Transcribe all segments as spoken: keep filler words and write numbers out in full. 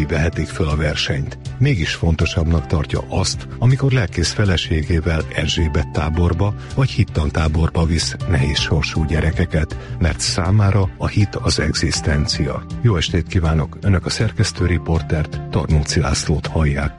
vehetik föl a versenyt. Mégis fontosabbnak tartja azt, amikor lelkész feleségével Erzsébet táborba vagy hittantáborba visz nehéz sorsú gyerekeket, mert számára a hit az egzisztencia. Jó estét kívánok! Önök a szerkesztő riportert, Tarnóci Lászlót hallják.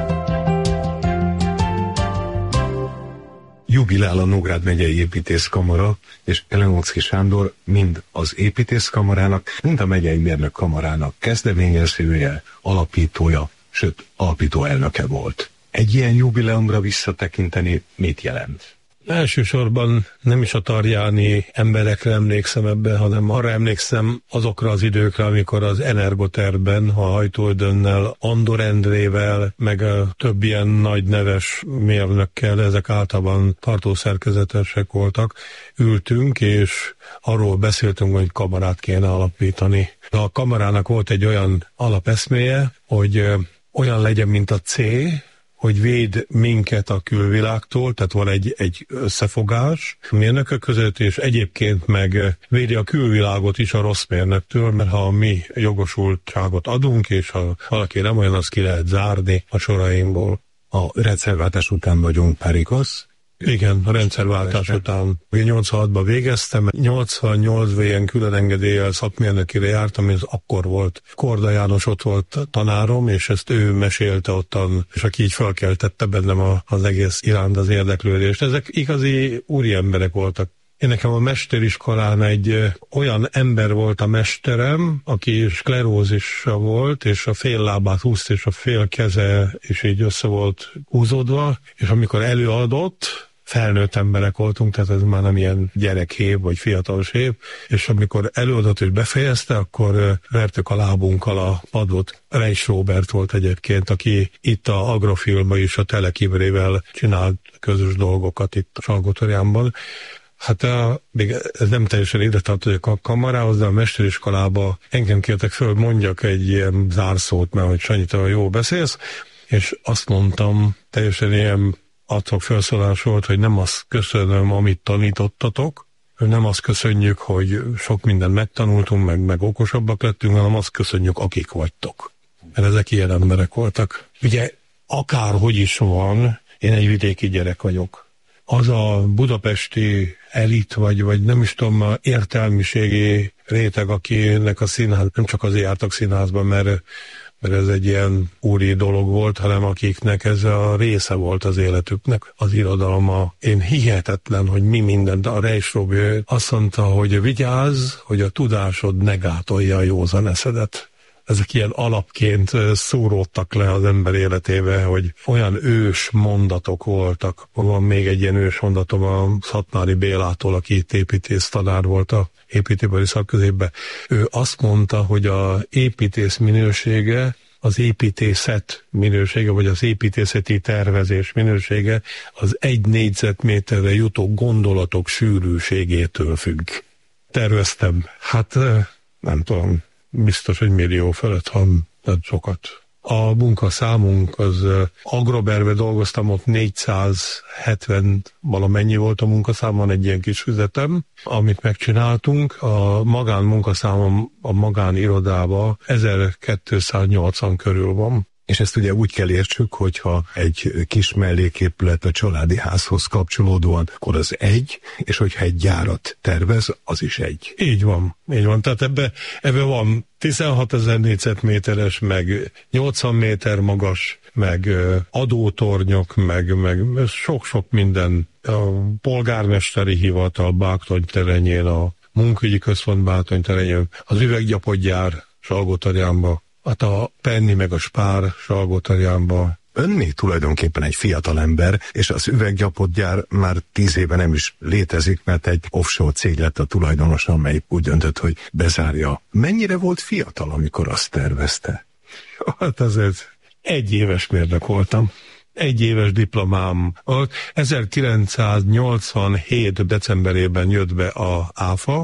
Jubilál a Nógrád megyei építészkamara, és Kelenóczky Sándor mind az építészkamarának, mind a megyei mérnökkamarának kezdeményezője, alapítója, sőt, alapító elnöke volt. Egy ilyen jubileumra visszatekinteni mit jelent? Elsősorban nem is a tarjáni emberekre emlékszem ebben, hanem arra emlékszem azokra az időkre, amikor az Energoterben, a Hajtóödönnel, Andor Endrével, meg a több ilyen nagy neves mérnökkel, ezek általában tartószerkezetesek voltak, ültünk, és arról beszéltünk, hogy kamarát kéne alapítani. A kamarának volt egy olyan alapeszméje, hogy olyan legyen, mint a C, hogy véd minket a külvilágtól, tehát van egy, egy összefogás mérnökök között, és egyébként meg védi a külvilágot is a rossz mérnöktől, mert ha mi jogosultságot adunk, és ha valaki nem olyan, az ki lehet zárni a soraimból. A rendszerváltás után vagyunk, pár igaz? Igen, a rendszerváltás után. nyolcvanhatban végeztem, nyolcvannyolcban ilyen külön engedéllyel szakmérnökére jártam, és akkor volt. Korda János ott volt tanárom, és ezt ő mesélte ottan, és aki így felkeltette bennem az egész iránt az érdeklődést. Ezek igazi úri emberek voltak. Én nekem a mesteriskolán egy olyan ember volt a mesterem, aki sklerózisa volt, és a fél lábát húzta, és a fél keze is így össze volt húzódva, és amikor előadott, felnőtt emberek voltunk, tehát ez már nem ilyen gyerekhép, vagy fiatalos hép, és amikor előadott és befejezte, akkor vertük a lábunkkal a padot. Reis Róbert volt egyébként, aki itt a Agrofilmban is a Telekibrével csinált közös dolgokat itt a Salgótarjánban. Hát a, még ez nem teljesen ide tartozik a kamarához, de a mesteriskolába engem kértek föl, mondjak egy ilyen zárszót, mert hogy Sanyi, te jó beszélsz, és azt mondtam, teljesen ilyen adtok felszólás volt, hogy nem azt köszönöm, amit tanítottatok, nem azt köszönjük, hogy sok mindent megtanultunk, meg, meg okosabbak lettünk, hanem azt köszönjük, akik vagytok. Mert ezek ilyen emberek voltak. Ugye akárhogy is van, én egy vidéki gyerek vagyok. Az a budapesti elit, vagy, vagy nem is tudom, értelmiségi réteg, akinek a színház, nem csak azért jártak színházban, mert, mert ez egy ilyen úri dolog volt, hanem akiknek ez a része volt az életüknek, az irodalma. Én hihetetlen, hogy mi mindent, a Reis Robi azt mondta, hogy vigyázz, hogy a tudásod ne gátolja a józan eszedet. Ezek ilyen alapként szúródtak le az ember életébe, hogy olyan ős mondatok voltak. Van még egy ilyen ős mondatom a Szatmári Bélától, aki itt építész tanár volt a építőipari szakközépben. Ő azt mondta, hogy az építész minősége, az építészet minősége, vagy az építészeti tervezés minősége az egy négyzetméterre jutó gondolatok sűrűségétől függ. Terveztem, hát nem tudom, biztos, hogy millió felett van, tehát sokat. A munkaszámunk az Agroberbe dolgoztam, ott négyszázhetven valamennyi volt a munkaszám, van egy ilyen kis füzetem, amit megcsináltunk. A magán munkaszámom a magánirodában ezerkétszáznyolcvan körül van. És ezt ugye úgy kell értsük, hogyha egy kis melléképület a családi házhoz kapcsolódóan, akkor az egy, és hogyha egy gyárat tervez, az is egy. Így van, így van. Tehát ebbe, ebbe van tizenhatezer négyzetméteres, meg nyolcvan méter magas, meg adótornyok, meg, meg sok-sok minden. A polgármesteri hivatal Báktonyterenyén, a munkaügyi központ Báktonyterenyén, az üveggyapotgyár Salgótarjánban, hát a Penni meg a Spár Salgótarjánban. Ön még tulajdonképpen egy fiatal ember, és az üveggyapotgyár már tíz éve nem is létezik, mert egy offshore cég lett a tulajdonosa, amely úgy döntött, hogy bezárja. Mennyire volt fiatal, amikor azt tervezte? Hát azért egy éves mérnök voltam. Egy éves diplomám ezerkilencszáznyolcvanhét decemberében jött be a áfa,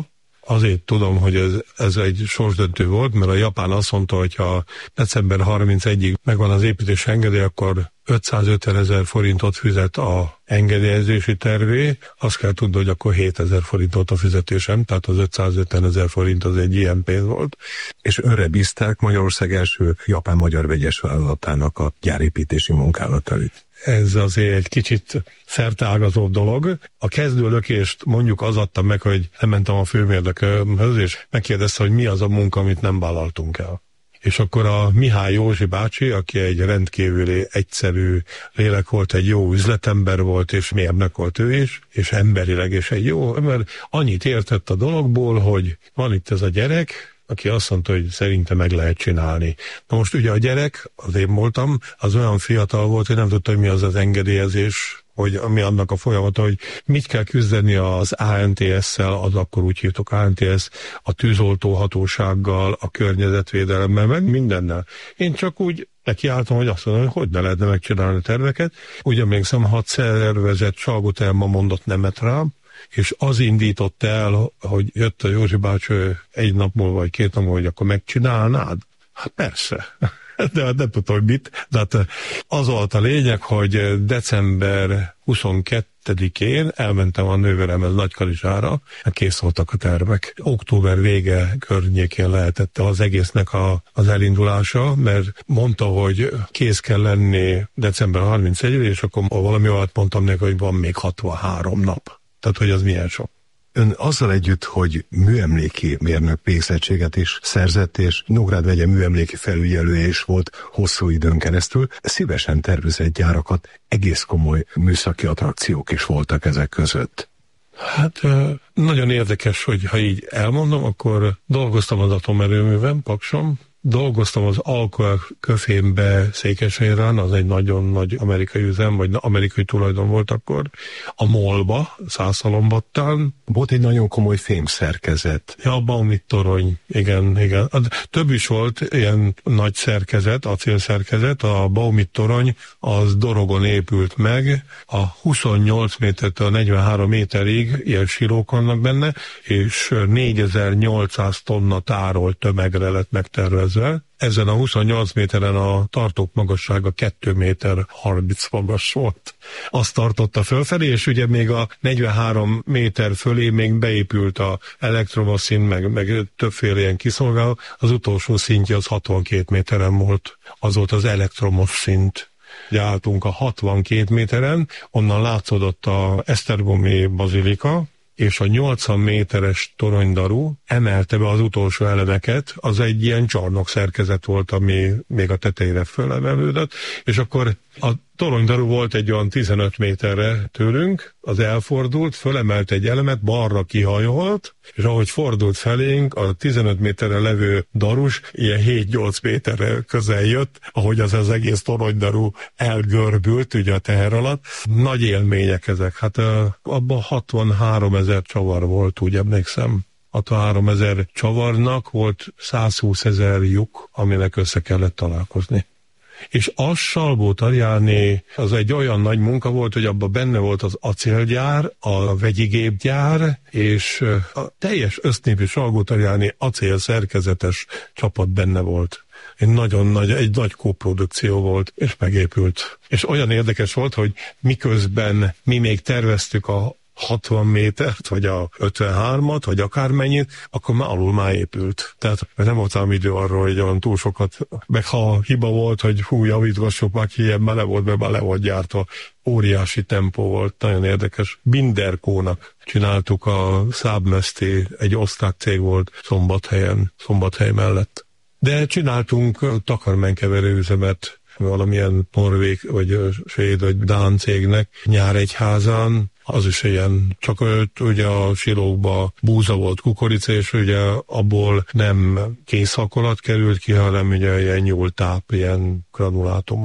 Azért tudom, hogy ez, ez egy sorsdöntő volt, mert a japán azt mondta, hogy ha december harmincegyedikéig megvan az építési engedély, akkor ötszázötven ezer forintot fizet a engedélyezési tervé, azt kell tudni, hogy akkor hétezer forintot a fizetésem, tehát az ötszázötven ezer forint az egy ilyen pénz volt. És önre bízták Magyarország első japán-magyar vegyes vállalatának a gyárépítési munkálatait. Ez azért egy kicsit szerteágazó dolog. A kezdőlökést mondjuk az adtam meg, hogy elmentem a főmérnökhöz, és megkérdezte, hogy mi az a munka, amit nem vállaltunk el. És akkor a Mihály Józsi bácsi, aki egy rendkívüli, egyszerű lélek volt, egy jó üzletember volt, és mérnök volt ő is, és emberileg is egy jó ember, annyit értett a dologból, hogy van itt ez a gyerek, aki azt mondta, hogy szerintem meg lehet csinálni. Na most ugye a gyerek, az én voltam, az olyan fiatal volt, hogy nem tudta, hogy mi az az engedélyezés, hogy mi annak a folyamata, hogy mit kell küzdeni az á en té es-szel, az akkor úgy hívtuk á en té es, a tűzoltóhatósággal, a környezetvédelemmel, meg mindennel. Én csak úgy nekiálltam, hogy azt mondom, hogy hogy ne lehetne megcsinálni a terveket. Úgy emlékszem, hat szervezett Salgótarjánban mondott nemet rám, és az indított el, hogy jött a Józsi bácsi egy nap múlva, vagy két nap múlva, hogy akkor megcsinálnád? Hát persze. De nem tudom, hogy mit. De hát az volt a lényeg, hogy december huszonkettedikén elmentem a nővéremhez Nagykanizsára, kész voltak a tervek. Október vége környékén lehetett az egésznek a, az elindulása, mert mondta, hogy kész kell lenni december harmincegyedikén, és akkor valami alatt mondtam neki, hogy van még hatvanhárom nap. Tehát, hogy az milyen sok. Ön azzal együtt, hogy műemléki mérnök végzettséget is szerzett, és Nógrád megye műemléki felügyelője is volt hosszú időn keresztül, szívesen tervezett gyárakat, egész komoly műszaki attrakciók is voltak ezek között. Hát nagyon érdekes, hogy ha így elmondom, akkor dolgoztam az atomerőműven, Pakson, dolgoztam az Alcoa Köfénbe Székesfehérvárn, az egy nagyon nagy amerikai üzem, vagy amerikai tulajdon volt akkor, a MOL-ba, Szászhalombattán. Volt egy nagyon komoly fémszerkezet. Ja, a Baumit torony, igen, igen. Több is volt ilyen nagy szerkezet, acélszerkezet, a Baumit torony az Dorogon épült meg, a huszonnyolc métertől negyvenhárom méterig ilyen silók vannak benne, és négyezer-nyolcszáz tonna tárolt tömegre lett megtervezve. Ezen a huszonnyolc méteren a tartók magassága két méter harminc magas volt. Azt tartotta fölfelé, és ugye még a negyvenhárom méter fölé még beépült a elektromos szint, meg, meg többféle ilyen kiszolgáló. Az utolsó szintje az hatvankét méteren volt. Az volt az elektromos szint. Ugye álltunk a hatvankét méteren, onnan látszódott a Esztergomi bazilika, és a nyolcvan méteres toronydaru emelte be az utolsó elemeket, az egy ilyen csarnok szerkezet volt, ami még a tetejére fölemelődött, és akkor a toronydaru volt egy olyan tizenöt méterre tőlünk, az elfordult, fölemelt egy elemet, balra kihajolt, és ahogy fordult felénk, a tizenöt méterre levő darus ilyen hét-nyolc méterre közel jött, ahogy az az egész toronydaru elgörbült, ugye a teher alatt. Nagy élmények ezek. Hát abban hatvanhárom ezer csavar volt, úgy emlékszem. hatvanhárom ezer csavarnak volt száz húsz ezer lyuk, aminek össze kellett találkozni. És az Salgótarjáné az egy olyan nagy munka volt, hogy abban benne volt az acélgyár, a vegyigépgyár, és a teljes össznépi Salgótarjáné acél szerkezetes csapat benne volt. Egy nagyon nagy, egy nagy kóprodukció volt, és megépült. És olyan érdekes volt, hogy miközben mi még terveztük a hatvan métert, vagy a ötvenhármat, vagy akármennyit, akkor már alul már épült. Tehát nem volt ám idő arról, hogy olyan túl sokat, meg ha hiba volt, hogy hú, javítgassuk már ki, ilyen már le volt, mert már le volt gyártva. Óriási tempó volt, nagyon érdekes. Binderkónak csináltuk a Szábmeszti, egy osztrák cég volt Szombathelyen, Szombathely mellett. De csináltunk takarmánykeverő üzemet valamilyen norvég, vagy svéd, vagy dán cégnek Nyáregyházán. Az is ilyen, csak ölt, ugye a silókba búza volt, kukorica, és ugye abból nem készhakolat került ki, hanem ugye ilyen nyúltáp, ilyen granulátumok.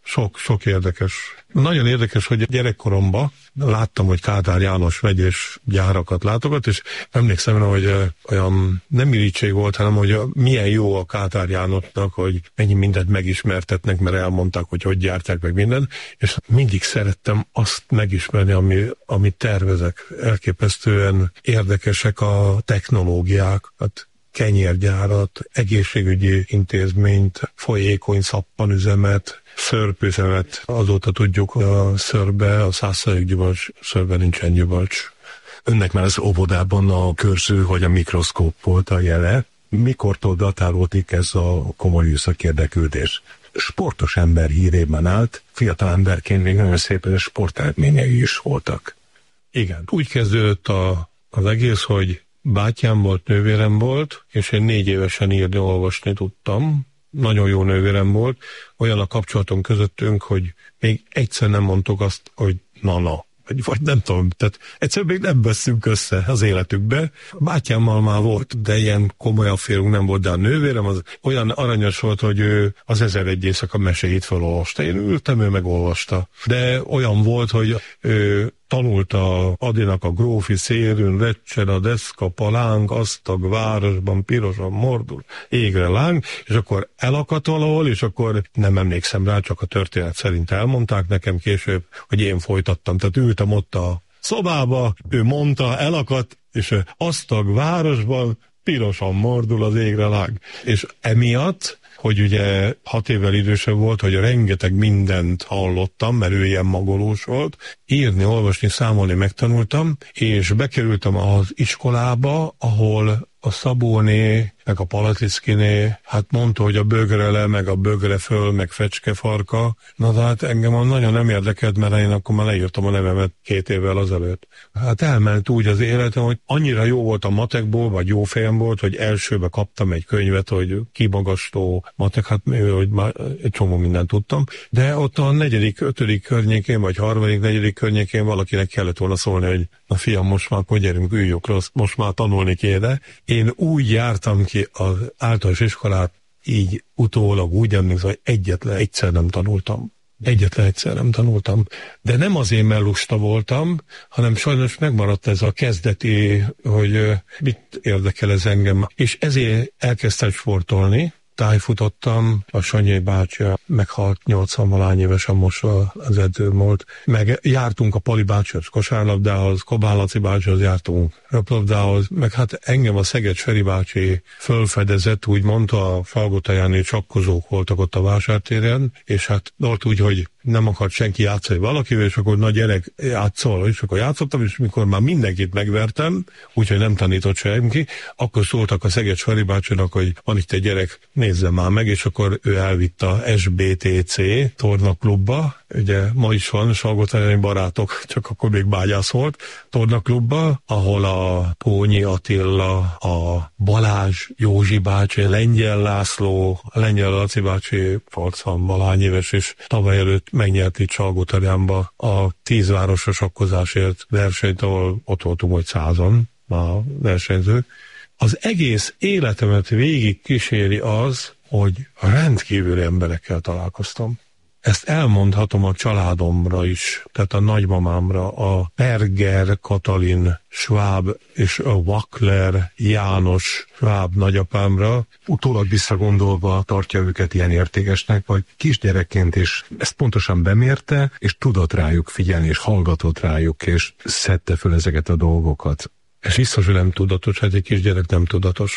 Sok, sok érdekes. Nagyon érdekes, hogy gyerekkoromban láttam, hogy Kádár János vegyes gyárakat látogat, és emlékszem rá, hogy olyan nem irítség volt, hanem hogy milyen jó a Kádár Jánosnak, hogy mennyi mindent megismertetnek, mert elmondták, hogy hogy gyártják meg mindent, és mindig szerettem azt megismerni, ami, amit tervezek. Elképesztően érdekesek a technológiák, hát kenyérgyárat, egészségügyi intézményt, folyékony szappanüzemet, szörpüzemet. Azóta tudjuk, hogy a szörbe, a száz százalék gyümölcs szörbe nincsen gyümölcs. Önnek már az óvodában a körző, hogy a mikroszkóp volt a jele. Mikortól datálódik ez a komoly műszaki érdeklődés? Sportos ember hírében állt, fiatal emberként még nagyon szép sporteredményei is voltak. Igen. Úgy kezdődött a, az egész, hogy bátyám volt, nővérem volt, és én négy évesen írni, olvasni tudtam. Nagyon jó nővérem volt. Olyan a kapcsolatunk közöttünk, hogy még egyszer nem mondtuk azt, hogy na-na. Vagy, vagy nem tudom, tehát egyszerűen még nem veszünk össze az életükbe. Bátyámmal már volt, de ilyen komoly afférunk nem volt, de a nővérem az olyan aranyos volt, hogy ő az ezer egy éjszaka meséit felolvasta. Én ültem, ő megolvasta. De olyan volt, hogy ő tanulta Adinak a grófi szélűn, recsen a deszka, palánk, asztag, városban, pirosan mordul, égre láng, és akkor elakadt valahol, és akkor nem emlékszem rá, csak a történet szerint elmondták nekem később, hogy én folytattam. Tehát ültem ott a szobába, ő mondta, elakadt, és asztag, városban, pirosan mordul az égre láng. És emiatt, hogy ugye hat évvel idősebb volt, hogy rengeteg mindent hallottam, mert ő ilyen magolós volt. Írni, olvasni, számolni megtanultam, és bekerültem az iskolába, ahol a Szabóné, meg a Palatickiné, hát mondta, hogy a bögre le, meg a bögre föl, meg fecskefarka. Na de hát engem nagyon nem érdekelt, mert én akkor már leírtam a nevemet két évvel azelőtt. Hát elment úgy az életem, hogy annyira jó volt a matekból, vagy jó fejem volt, hogy elsőbe kaptam egy könyvet, hogy kimagasztó matek, hát hogy már egy csomó mindent tudtam. De ott a negyedik, ötödik környékén, vagy harmadik, negyedik környékén valakinek kellett volna szólni, hogy na fiam, most már akkor gyerünk, üljük rossz, most már tanulni kéne. Én úgy jártam ki az általános iskolát, így utólag úgy emlékszem, hogy egyetlen egyszer nem tanultam. Egyetlen egyszer nem tanultam. De nem azért, mert lusta voltam, hanem sajnos megmaradt ez a kezdeti, hogy mit érdekel ez engem. És ezért elkezdtem sportolni, tájfutottam, a Sanyai bácsi meghalt nyolcvan-valány évesen most az edzőm volt, meg jártunk a Pali bácsihoz kosárlabdához, Kobán Laci bácsihoz jártunk röplabdához, meg hát engem a Szeged Feri bácsi fölfedezett, úgy mondta, a Falgotajánél csakkozók voltak ott a vásártéren, és hát ott úgy, hogy nem akart senki játszani valakivel, és akkor na gyerek, játszol, és akkor játszottam, és mikor már mindenkit megvertem, úgyhogy nem tanított senki, akkor szóltak a Szeged Feri bácsinak, hogy van itt egy gyerek, nézze már meg, és akkor ő elvitt a es bé té cé tornaklubba, ugye ma is van Salgótarjáni barátok, csak akkor még bágyász volt, tornaklubba, ahol a Pónyi Attila, a Balázs Józsi bácsi, Lengyel László, a Lengyel Laci bácsi nyolcvan-valány éves, és tavaly előtt megnyert itt Salgótarjánba a tízvárosos sakkozásért versenyt, ahol ott voltunk, hogy százan a versenyzők. Az egész életemet végig kíséri az, hogy rendkívüli emberekkel találkoztam. Ezt elmondhatom a családomra is, tehát a nagymamámra, a Berger Katalin Schwab és a Wackler János Schwab nagyapámra. Utólag visszagondolva tartja őket ilyen értékesnek, vagy kisgyerekként is ezt pontosan bemérte, és tudott rájuk figyelni, és hallgatott rájuk, és szedte föl ezeket a dolgokat. Ez biztos, hogy nem tudatos, hát egy kisgyerek nem tudatos.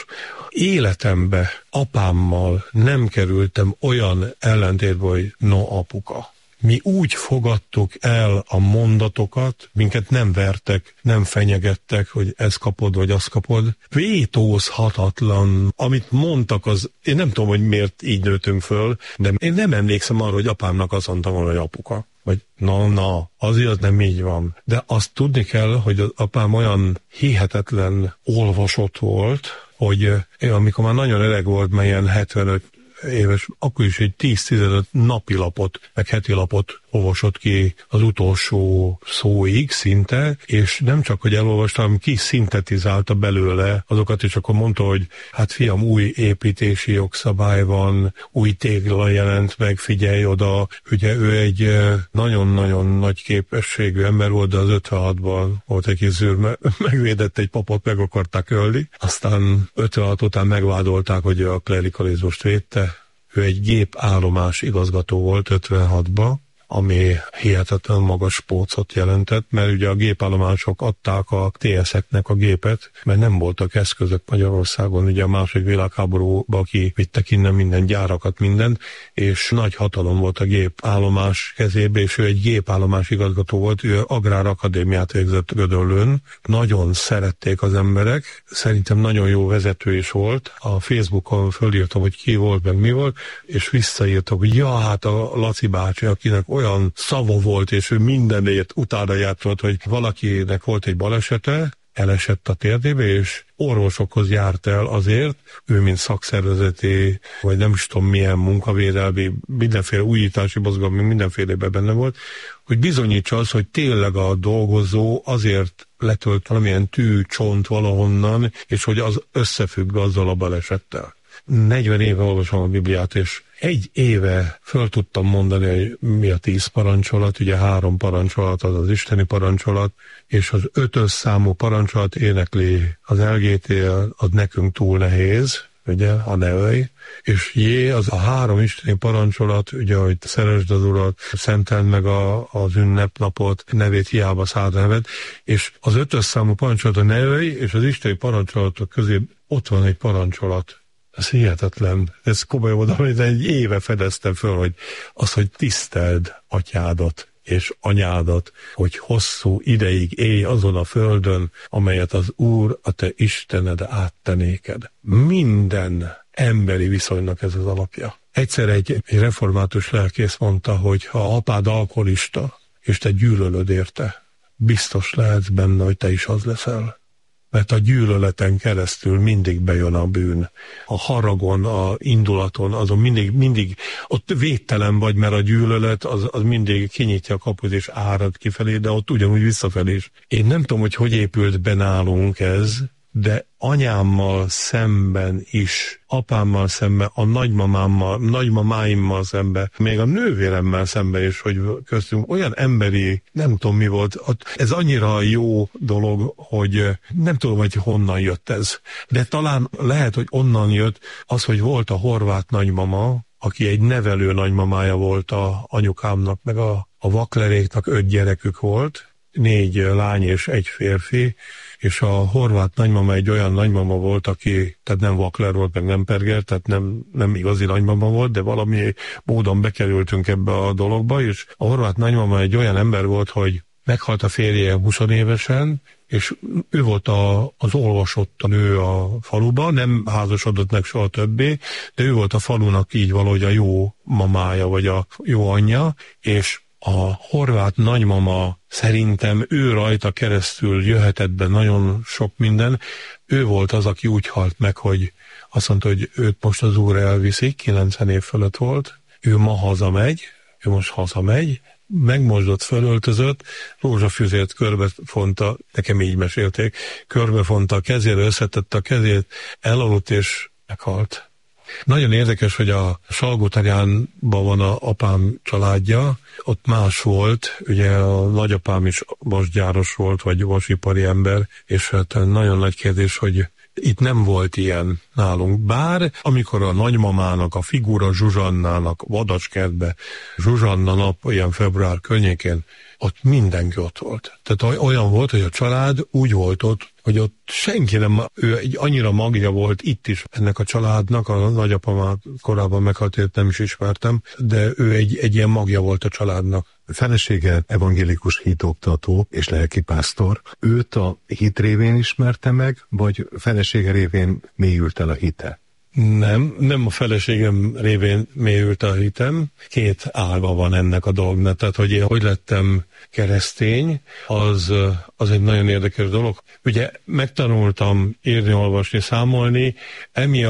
Életembe apámmal nem kerültem olyan ellentétbe, hogy no apuka. Mi úgy fogadtuk el a mondatokat, minket nem vertek, nem fenyegettek, hogy ezt kapod, vagy azt kapod. Vétózhatatlan, amit mondtak, az, én nem tudom, hogy miért így nőttünk föl, de én nem emlékszem arra, hogy apámnak azt mondtam volna, hogy apuka. Vagy na, na, azért nem így van. De azt tudni kell, hogy az apám olyan hihetetlen olvasott volt, hogy amikor már nagyon öreg volt, mert ilyen hetvenöt éves, akkor is egy tíz-tizenöt napi lapot, meg heti lapot olvasott ki az utolsó szóig szinte, és nem csak, hogy elolvastam, hanem ki szintetizálta belőle azokat, és akkor mondta, hogy hát fiam, új építési jogszabály van, új tégla jelent meg, figyelj oda. Ugye ő egy nagyon-nagyon nagy képességű ember volt, de az ötvenhatban volt egy kis zűr, megvédett egy papot, meg akarták ölni. Aztán ötvenhat után megvádolták, hogy a klerikalizmust védte. Ő egy gépállomás igazgató volt ötvenhatban, ami hihetetlen magas pócot jelentett, mert ugye a gépállomások adták a té es-eknek a gépet, mert nem voltak eszközök Magyarországon, ugye a második világháborúban kivittek innen minden gyárakat, mindent, és nagy hatalom volt a gépállomás kezébe, és ő egy gépállomás igazgató volt, ő agrárakadémiát végzett Gödöllőn, nagyon szerették az emberek, szerintem nagyon jó vezető is volt, a Facebookon fölírtam, hogy ki volt, meg mi volt, és visszaírtam, hogy ja, hát a Laci bácsi, akinek olyan szava volt, és ő mindenért utána játszott, hogy valakinek volt egy balesete, elesett a térdébe, és orvosokhoz járt el azért, ő mint szakszervezeti, vagy nem is tudom milyen munkavédelmi, mindenféle újítási mozgalmi, mindenfélében benne volt, hogy bizonyítsa az, hogy tényleg a dolgozó azért letölt valamilyen tű, csont valahonnan, és hogy az összefügg azzal a balesettel. negyven éve olvasom a Bibliát, és egy éve föl tudtam mondani, hogy mi a tíz parancsolat, ugye három parancsolat az az isteni parancsolat, és az ötös számú parancsolat énekli az el gé té, az nekünk túl nehéz, ugye, a ne ölj, és jé, az a három isteni parancsolat, ugye, hogy szeresd az Urat, szenteld meg a, az ünnepnapot, nevét hiába szárd neved, és az ötös számú parancsolat a ne ölj, és az isteni parancsolatok közé ott van egy parancsolat. Ez hihetetlen. Ez komoly oda, hogy egy éve fedeztem föl, hogy az, hogy tiszteld atyádat és anyádat, hogy hosszú ideig élj azon a földön, amelyet az Úr, a te Istened átte néked. Minden emberi viszonynak ez az alapja. Egyszer egy, egy református lelkész mondta, hogy ha apád alkoholista, és te gyűlölöd érte, biztos lehetsz benne, hogy te is az leszel. Mert a gyűlöleten keresztül mindig bejön a bűn. A haragon, a indulaton, azon mindig, mindig ott védtelen vagy, mert a gyűlölet az, az mindig kinyitja a kaput és árad kifelé, de ott ugyanúgy visszafelé is. Én nem tudom, hogy hogy épült be nálunk ez, de anyámmal szemben is, apámmal szemben, a nagymamámmal, nagymamáimmal szemben, még a nővéremmel szemben is, hogy köztünk olyan emberi, nem tudom mi volt, ez annyira jó dolog, hogy nem tudom, hogy honnan jött ez. De talán lehet, hogy onnan jött az, hogy volt a horvát nagymama, aki egy nevelő nagymamája volt a anyukámnak, meg a, a vakleréknak öt gyerekük volt, négy lány és egy férfi, és a horvát nagymama egy olyan nagymama volt, aki, tehát nem vakler volt, meg nem perger, tehát nem, nem igazi nagymama volt, de valami módon bekerültünk ebbe a dologba, és a horvát nagymama egy olyan ember volt, hogy meghalt a férje húsz évesen, és ő volt a, az olvasott a nő a faluba, nem házasodott meg soha többé, de ő volt a falunak így valahogy a jó mamája, vagy a jó anyja, és a horvát nagymama szerintem ő rajta keresztül jöhetett be nagyon sok minden. Ő volt az, aki úgy halt meg, hogy azt mondta, hogy őt most az Úr elviszi, kilencven év fölött volt, ő ma hazamegy, ő most hazamegy, megmosdott, fölöltözött, rózsafüzért körbefonta, nekem így mesélték, körbefonta a kezére, összetette a kezét, elaludt és meghalt. Nagyon érdekes, hogy a Salgótarjánban van a apám családja, ott más volt, ugye a nagyapám is vasgyáros volt, vagy vasipari ember, és hát nagyon nagy kérdés, hogy itt nem volt ilyen nálunk. Bár amikor a nagymamának, a figura Zsuzsannának Vadaskertbe, Zsuzsanna nap, ilyen február környékén, ott mindenki ott volt. Tehát olyan volt, hogy a család úgy volt ott, hogy ott senki nem, ő egy annyira magja volt itt is ennek a családnak, a nagyapamát korábban meghalt, nem is ismertem, de ő egy, egy ilyen magja volt a családnak. Felesége evangélikus hitoktató és lelkipásztor. Őt a hit révén ismerte meg, vagy felesége révén mélyült el a hite? Nem, nem a feleségem révén mélyült a hitem. Két ága van ennek a dolognak. Tehát, hogy én hogy lettem keresztény, az, az egy nagyon érdekes dolog. Ugye megtanultam írni, olvasni, számolni, emiatt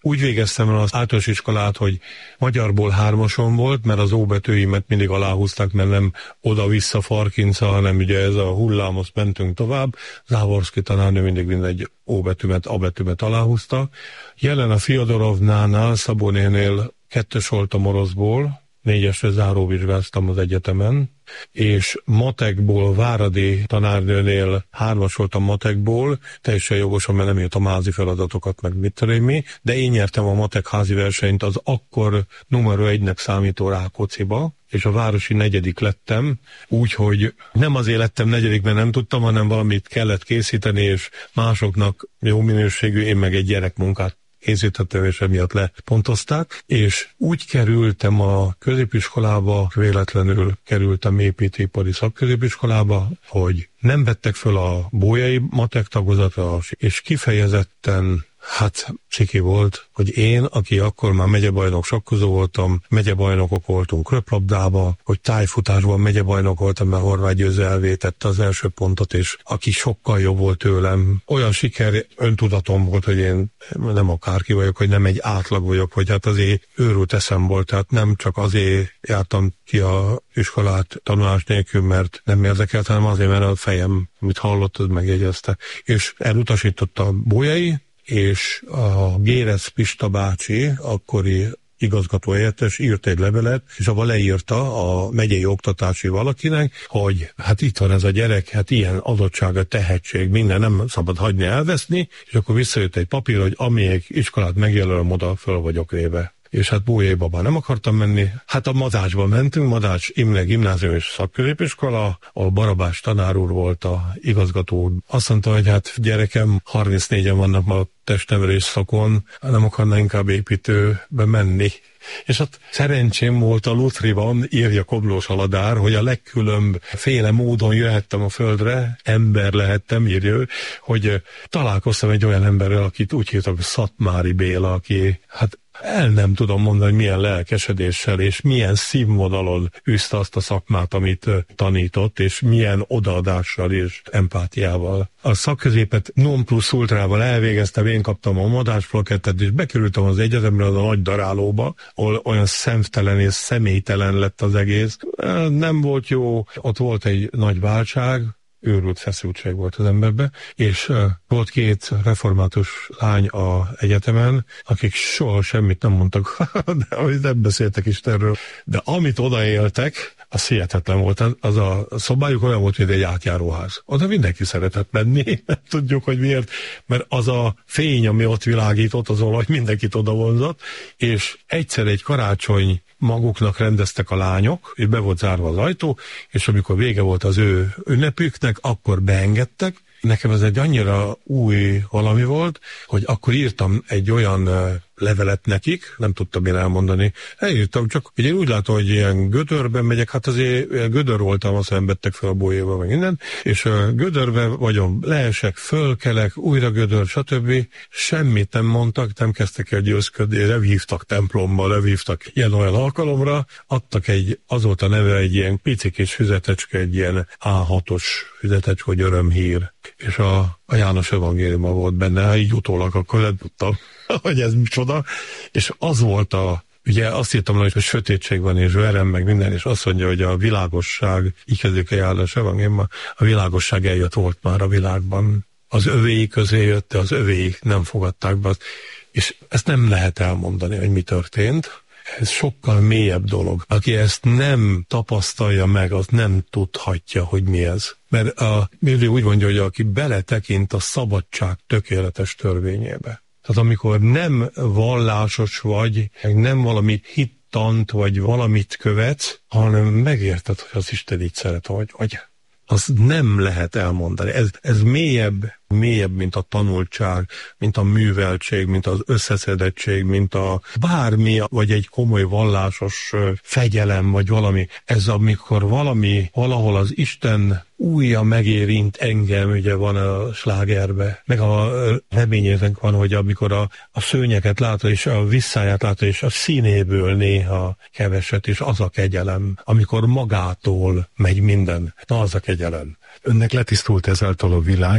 úgy végeztem el az általános iskolát, hogy magyarból hármason volt, mert az óbetűimet mindig aláhúzták, mert nem oda-vissza Farkinca, hanem ugye ez a hullám, azt mentünk tovább. Závorszki tanárnő mindig mindegy óbetűmet, abetűmet aláhúzta. Jelen a Fiodorovnánál, Szabó nénél kettős voltam oroszból, négyesre záróvizsgáztam az egyetemen, és matekból Váradi tanárnőnél hármas voltam matekból, teljesen jogosan, mert nem írtam házi feladatokat, meg mit tudom mi, de én nyertem a matek házi versenyt az akkor numero egynek számító Rákócziba, és a városi negyedik lettem, úgyhogy nem azért lettem negyedik, mert nem tudtam, hanem valamit kellett készíteni, és másoknak jó minőségű, én meg egy gyerekmunkát készítettem, és emiatt lepontozták, és úgy kerültem a középiskolába, véletlenül kerültem építőipari szakközépiskolába, hogy nem vettek föl a bolyai matek tagozatra, és kifejezetten hát ciki volt, hogy én, aki akkor már megyebajnok sakkozó voltam, megyebajnokok voltunk röplabdába, hogy tájfutásban megyebajnok voltam, mert Horváth Győző elvétette az első pontot, és aki sokkal jobb volt tőlem. Olyan siker, öntudatom volt, hogy én nem akárki vagyok, hogy nem egy átlag vagyok, hogy hát azért őrült eszem volt, tehát nem csak azért jártam ki a iskolát tanulás nélkül, mert nem érdekelt, hanem azért, mert a fejem, amit hallottad, megjegyezte. És elutasította a bolyai, és a Gérez Pista bácsi, akkori igazgatóhelyettes írt egy levelet, és abban leírta a megyei oktatási valakinek, hogy hát itt van ez a gyerek, hát ilyen adottsága, tehetség, minden nem szabad hagyni elveszni, és akkor visszajött egy papír, hogy amelyik iskolát megjelölöm, oda föl vagyok véve. És hát Bójaiba már nem akartam menni. Hát a Madácsba mentünk, Madács Imre Gimnázium és Szakközépiskola, ahol Barabás tanár úr volt a igazgató. Azt mondta, hogy hát gyerekem, harmincnégyen vannak ma testnevelés szakon, nem akarna inkább építőbe menni. És ott szerencsém volt a Lutriban, írja Koblós Aladár, hogy a legkülönbféle módon jöhettem a földre, ember lehettem, írja ő, hogy találkoztam egy olyan emberrel, akit úgy hívtak, Szatmári Béla, aki hát el nem tudom mondani, hogy milyen lelkesedéssel és milyen színvonalon űzte azt a szakmát, amit tanított, és milyen odaadással és empátiával. A szakközépet non plus ultrával elvégeztem, én kaptam a madásplakettet, és bekerültem az egyetemre, az a nagy darálóba, ahol olyan szemtelen és személytelen lett az egész. Nem volt jó, ott volt egy nagy váltság, őrült feszültség volt az emberben, és uh, volt két református lány a egyetemen, akik soha semmit nem mondtak, de hogy nem beszéltek Istenről. De amit odaéltek, az hihetetlen volt. Az a szobájuk olyan volt, mint egy átjáróház. Oda mindenki szeretett menni, nem tudjuk, hogy miért, mert az a fény, ami ott világított, az olaj mindenkit oda vonzott, és egyszer egy karácsony maguknak rendeztek a lányok, és be volt zárva az ajtó, és amikor vége volt az ő ünnepüknek, akkor beengedtek. Nekem ez egy annyira új valami volt, hogy akkor írtam egy olyan levelet nekik, nem tudtam én elmondani. Elírtam, csak hogy én úgy látom, hogy ilyen gödörben megyek, hát azért gödör voltam, azt nem vettek fel a Bójaiba, meg innen, és gödörben vagyom, leesek, fölkelek, újra gödör, stb. Semmit nem mondtak, nem kezdtek el győzködni, nem hívtak templomba, nem hívtak ilyen-olyan alkalomra, adtak egy, az volt a neve egy ilyen pici kis füzetecske, egy ilyen á hatos füzetecske, hogy örömhír, és a, a János evangéliuma volt benne, így utólag akkor nem tudtam, hogy ez micsoda, és az volt a, ugye azt írtam, hogy sötétség van, és verem, meg minden, és azt mondja, hogy a világosság, így kezdődik a János evangéliuma, a világosság eljött volt már a világban. Az övéi közé jött, de az övéi nem fogadták be. És ezt nem lehet elmondani, hogy mi történt. Ez sokkal mélyebb dolog. Aki ezt nem tapasztalja meg, az nem tudhatja, hogy mi ez. Mert a Mérő úgy mondja, hogy aki beletekint a szabadság tökéletes törvényébe. Tehát amikor nem vallásos vagy, nem valami hittant, vagy valamit követsz, hanem megérted, hogy az Isten így szeret, vagy, vagy az nem lehet elmondani. Ez, ez mélyebb, mélyebb, mint a tanultság, mint a műveltség, mint az összeszedettség, mint a bármi, vagy egy komoly vallásos fegyelem, vagy valami. Ez amikor valami, valahol az Isten újja megérint engem, ugye van a slágerbe, meg a reményének van, hogy amikor a, a szőnyeket látod, és a visszáját látod, és a színéből néha keveset, és az a kegyelem, amikor magától megy minden. Na, az a kegyelem. Önnek letisztult ezáltal a világ,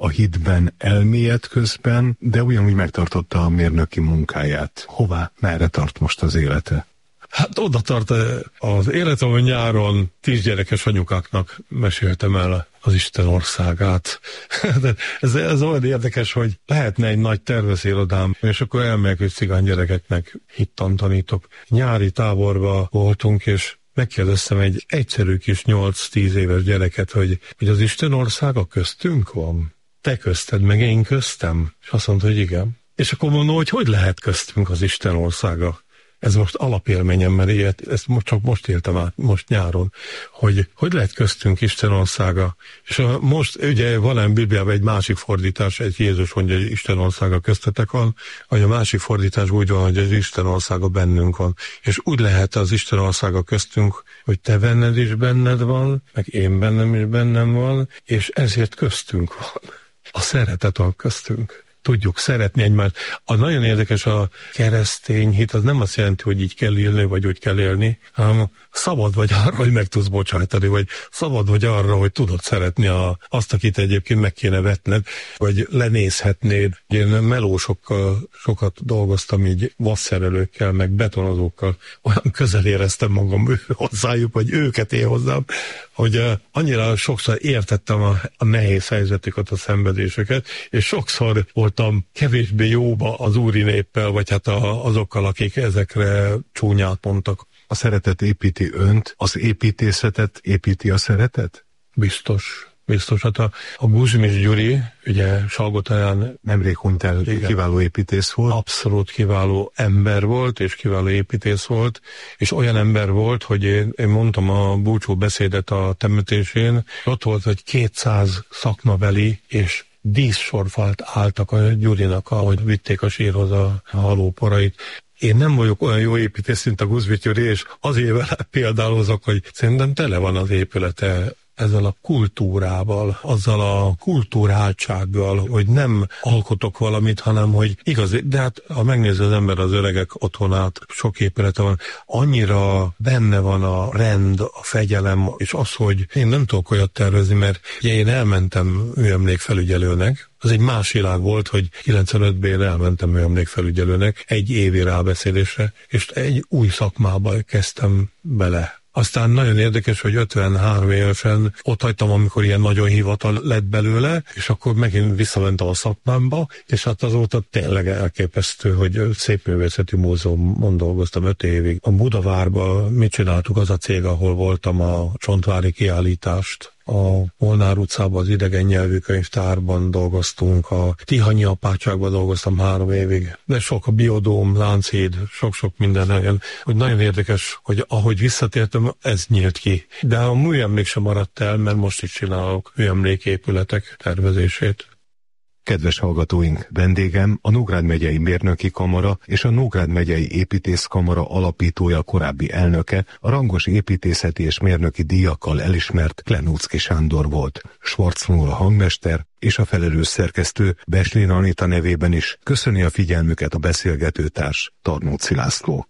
A hitben elmélyed közben, de ugyanúgy megtartotta a mérnöki munkáját. Hová, merre tart most az élete? Hát oda tart az életem, hogy nyáron tíz gyerekes anyukáknak meséltem el az Isten országát. De ez, ez olyan érdekes, hogy lehetne egy nagy tervezérodám, és akkor elmegyek, hogy cigány gyerekeknek hittan tanítok. Nyári táborba voltunk, és megkérdeztem egy egyszerű kis nyolc-tíz éves gyereket, hogy, hogy az Isten országa köztünk van? Te közted, meg én köztem? És azt mondta, hogy igen. És akkor mondom, hogy hogy lehet köztünk az Isten országa? Ez most alapélményem, mert ilyet, ezt most csak most éltem át, most nyáron, hogy hogy lehet köztünk Isten országa. És a, most ugye van a Bibliában egy másik fordítás, egy Jézus mondja, hogy Isten országa köztetek van, vagy a másik fordítás úgy van, hogy az Isten országa bennünk van. És úgy lehet az Isten országa köztünk, hogy te benned is benned van, meg én bennem is bennem van, és ezért köztünk van. A szeretet van köztünk. Tudjuk szeretni egymást. A nagyon érdekes a keresztény hit, az nem azt jelenti, hogy így kell élni, vagy úgy kell élni, hanem szabad vagy arra, hogy meg tudsz bocsájtani, vagy szabad vagy arra, hogy tudod szeretni a, azt, akit egyébként meg kéne vetned, vagy lenézhetnéd. Én melósokkal sokat dolgoztam így vasszerelőkkel, meg betonozókkal. Olyan közel éreztem magam hozzájuk, vagy őket én hozzám, hogy uh, annyira sokszor értettem a, a nehéz helyzetüket, a szenvedéseket, és sokszor voltam kevésbé jóba az úri néppel, vagy hát a, azokkal, akik ezekre csúnyát mondtak. A szeretet építi önt, az építészetet építi a szeretet? Biztos. Biztos. Hát a, a Guzmis Gyuri, ugye Salgotáján nemrég hunyt el, kiváló építész volt. Abszolút kiváló ember volt, és kiváló építész volt, és olyan ember volt, hogy én, én mondtam a búcsú beszédet a temetésén, ott volt, hogy kétszáz szakmabeli, és díszsorfalt álltak a Gyurinak, ahogy vitték a sírhoz a halóporait. Én nem vagyok olyan jó építész, mint a Guzmis Gyuri, és azért vele példálozok, hogy szerintem tele van az épülete ezzel a kultúrával, azzal a kulturáltsággal, hogy nem alkotok valamit, hanem hogy igazi, de hát ha megnézi az ember az öregek otthonát, sok épülete van, annyira benne van a rend, a fegyelem, és az, hogy én nem tudok olyat tervezni, mert ugye én elmentem műemlékfelügyelőnek, az egy más világ volt, hogy kilencvenötben elmentem műemlékfelügyelőnek egy évi rábeszélésre, és egy új szakmába kezdtem bele. Aztán nagyon érdekes, hogy ötvenhárom évesen ott hagytam, amikor ilyen nagyon hivatal lett belőle, és akkor megint visszamentem a szakmámba, és hát azóta tényleg elképesztő, hogy Szépművészeti Múzeumon dolgoztam öt évig. A Budavárban mit csináltuk, az a cég, ahol voltam a Csontvári kiállítást. A Molnár utcában az idegen nyelvű könyvtárban dolgoztunk, a Tihanyi apátságban dolgoztam három évig, de sok a Biodóm, Lánchíd, sok-sok minden helyen, hogy nagyon érdekes, hogy ahogy visszatértem, ez nyílt ki. De a műemlék sem maradt el, mert most is csinálok műemléképületek tervezését. Kedves hallgatóink, vendégem a Nógrád megyei mérnöki kamara és a Nógrád megyei építészkamara alapítója, korábbi elnöke, a rangos építészeti és mérnöki díjakkal elismert Klenúczky Sándor volt. Schwarz Nóra hangmester és a felelős szerkesztő Beslin Anita nevében is köszöni a figyelmüket a beszélgetőtárs, Tarnóci László.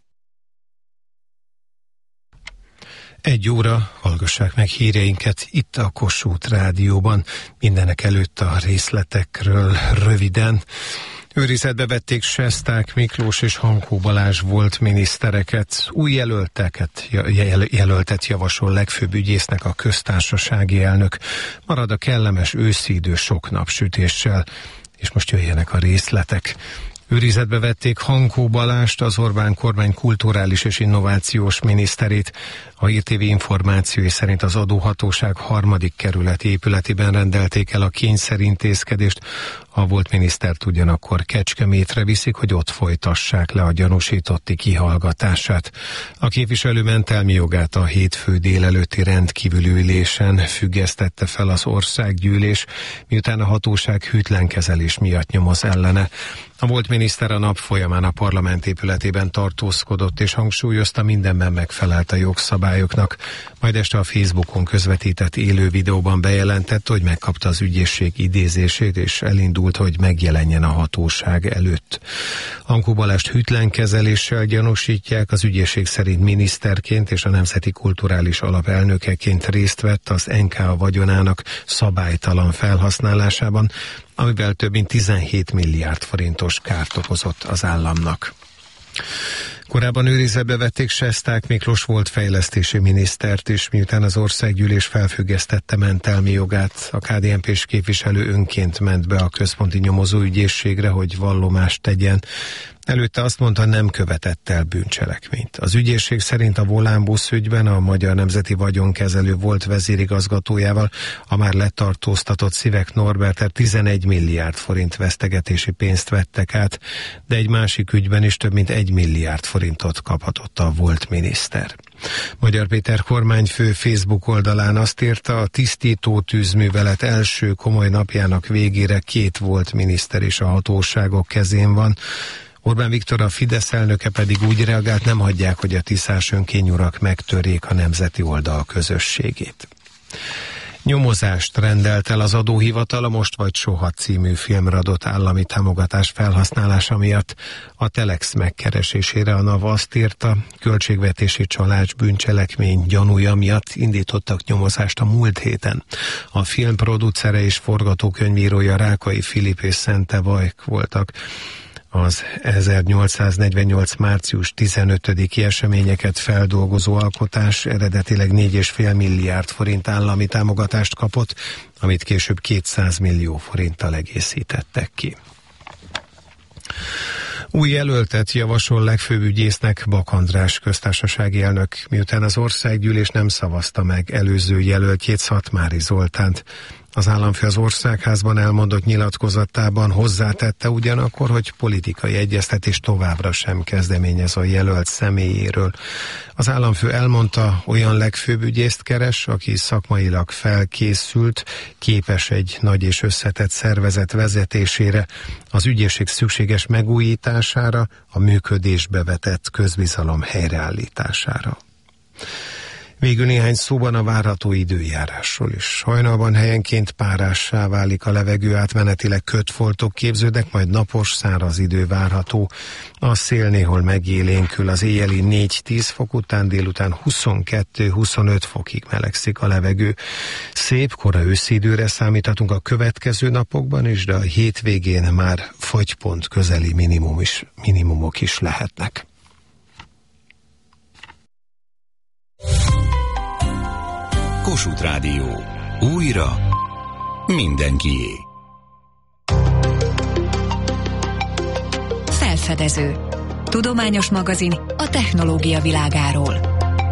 Egy óra, hallgassák meg híreinket itt a Kossuth Rádióban, mindenek előtt a részletekről röviden. Őrizetbe vették Sesták Miklós és Hankó Balázs volt minisztereket, új jelölteket, jel, jelöltet javasol legfőbb ügyésznek a köztársasági elnök. Marad a kellemes őszi idő sok napsütéssel, és most jöjjenek a részletek. Őrizetbe vették Hankó Balást, az Orbán kormány kulturális és innovációs miniszterét. A Hír té vé információi szerint az adóhatóság harmadik kerületi épületében rendelték el a kényszerintézkedést. A volt minisztert ugyanakkor Kecskemétre viszik, hogy ott folytassák le a gyanúsítotti kihallgatását. A képviselő mentelmi jogát a hétfő délelőtti rendkívüli ülésen függesztette fel az országgyűlés, miután a hatóság hűtlen kezelés miatt nyomoz ellene. A volt miniszter a nap folyamán a parlament épületében tartózkodott és hangsúlyozta, mindenben megfelelt a jogszabályoknak. Majd este a Facebookon közvetített élő videóban bejelentette, hogy megkapta az ügyészség idézését és elindult indult, hogy megjelenjen a hatóság előtt. Ankó Balást hűtlen kezeléssel gyanúsítják, az ügyészség szerint miniszterként és a Nemzeti Kulturális Alap elnökeként részt vett az en ká á vagyonának szabálytalan felhasználásában, amivel több mint tizenhét milliárd forintos kárt okozott az államnak. Korábban őrizetbe vették Sesták Miklós volt fejlesztési minisztert is, miután az országgyűlés felfüggesztette mentelmi jogát. A ká dé en pés képviselő önként ment be a központi nyomozóügyészségre, hogy vallomást tegyen. Előtte azt mondta, nem követett el bűncselekményt. Az ügyészség szerint a Volánbusz ügyben a Magyar Nemzeti Vagyonkezelő volt vezérigazgatójával, a már letartóztatott Szivek Norbertet tizenegy milliárd forint vesztegetési pénzt vettek át, de egy másik ügyben is több mint egy milliárd forintot kaphatott a volt miniszter. Magyar Péter kormányfő Facebook oldalán azt írta, a tisztító tűzművelet első komoly napjának végére két volt miniszter és a hatóságok kezén van. Orbán Viktor, a Fidesz elnöke pedig úgy reagált, nem hagyják, hogy a tiszás önkényurak megtörjék a nemzeti oldal közösségét. Nyomozást rendelt el az adóhivatal a Most vagy Soha című filmre adott állami támogatás felhasználása miatt. A Telex megkeresésére a NAV azt írta, költségvetési csalás bűncselekmény gyanúja miatt indítottak nyomozást a múlt héten. A film producere és forgatókönyvírója Rákai Filip és Szente Vajk voltak. Az ezernyolcszáznegyvennyolc. március tizenötödiki eseményeket feldolgozó alkotás eredetileg négy egész öt milliárd forint állami támogatást kapott, amit később kétszáz millió forinttal egészítettek ki. Új jelöltet javasol legfőbb ügyésznek Bak András köztársasági elnök, miután az országgyűlés nem szavazta meg előző jelöltjét, Szatmári Zoltánt. Az államfő az Országházban elmondott nyilatkozatában hozzátette ugyanakkor, hogy politikai egyeztetés továbbra sem kezdeményez a jelölt személyéről. Az államfő elmondta, olyan legfőbb ügyészt keres, aki szakmailag felkészült, képes egy nagy és összetett szervezet vezetésére, az ügyészség szükséges megújítására, a működésbe vetett közbizalom helyreállítására. Végül néhány szóban a várható időjárásról is. Hajnalban helyenként párássá válik a levegő, átmenetileg kötfoltok képződnek, majd napos, száraz idő várható. A szél néhol megélénkül, az éjjeli négy-tíz fok után, délután huszonkettő-huszonöt fokig melegszik a levegő. Szép, kora őszi időre számíthatunk a következő napokban is, de a hétvégén már fagypont közeli minimum is, minimumok is lehetnek. Kossuth Rádió. Újra mindenkié. Felfedező. Tudományos magazin a technológia világáról.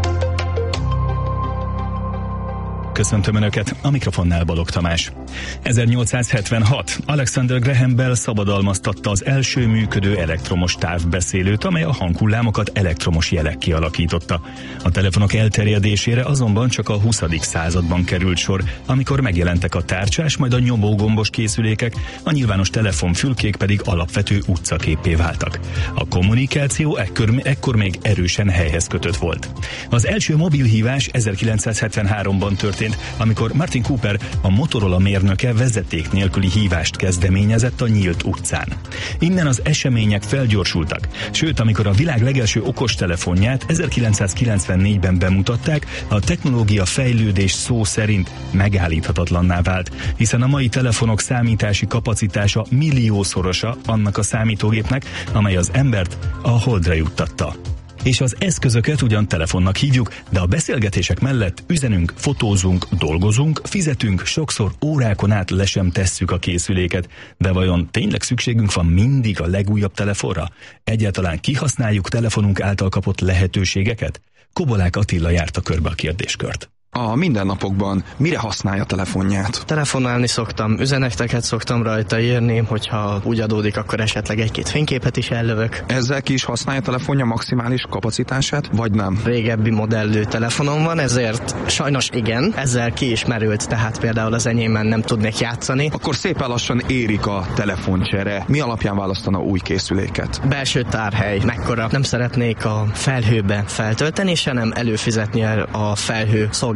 Köszöntöm Önöket, a mikrofonnál Balogh Tamás. ezernyolcszázhetvenhat. Alexander Graham Bell szabadalmaztatta az első működő elektromos távbeszélőt, amely a hanghullámokat elektromos jelek kialakította. A telefonok elterjedésére azonban csak a huszadik században került sor, amikor megjelentek a tárcsás, majd a nyomógombos készülékek, a nyilvános telefonfülkék pedig alapvető utcaképpé váltak. A kommunikáció ekkor, ekkor még erősen helyhez kötött volt. Az első mobilhívás ezerkilencszázhetvenháromban történt, amikor Martin Cooper, a Motorola mérnöke vezeték nélküli hívást kezdeményezett a nyílt utcán. Innen az események felgyorsultak, sőt, amikor a világ legelső okostelefonját ezerkilencszázkilencvennégyben bemutatták, a technológia fejlődés szó szerint megállíthatatlanná vált, hiszen a mai telefonok számítási kapacitása milliószorosa annak a számítógépnek, amely az embert a holdra juttatta. És az eszközöket ugyan telefonnak hívjuk, de a beszélgetések mellett üzenünk, fotózunk, dolgozunk, fizetünk, sokszor órákon át le sem tesszük a készüléket. De vajon tényleg szükségünk van mindig a legújabb telefonra? Egyáltalán kihasználjuk telefonunk által kapott lehetőségeket? Kobolák Attila járta körbe a kérdéskört. A mindennapokban mire használja a telefonját? Telefonálni szoktam, üzeneteket szoktam rajta írni, hogyha úgy adódik, akkor esetleg egy-két fényképet is ellövök. Ezzel ki is használja a telefonja maximális kapacitását, vagy nem? Régebbi modellű telefonom van, ezért sajnos igen, ezzel ki is merült, tehát például az enyémben nem tudnék játszani. Akkor szépen lassan érik a telefoncsere. Mi alapján választana új készüléket? Belső tárhely, mekkora. Nem szeretnék a felhőbe feltölteni, se nem előfizetni a felhő szolgáltatást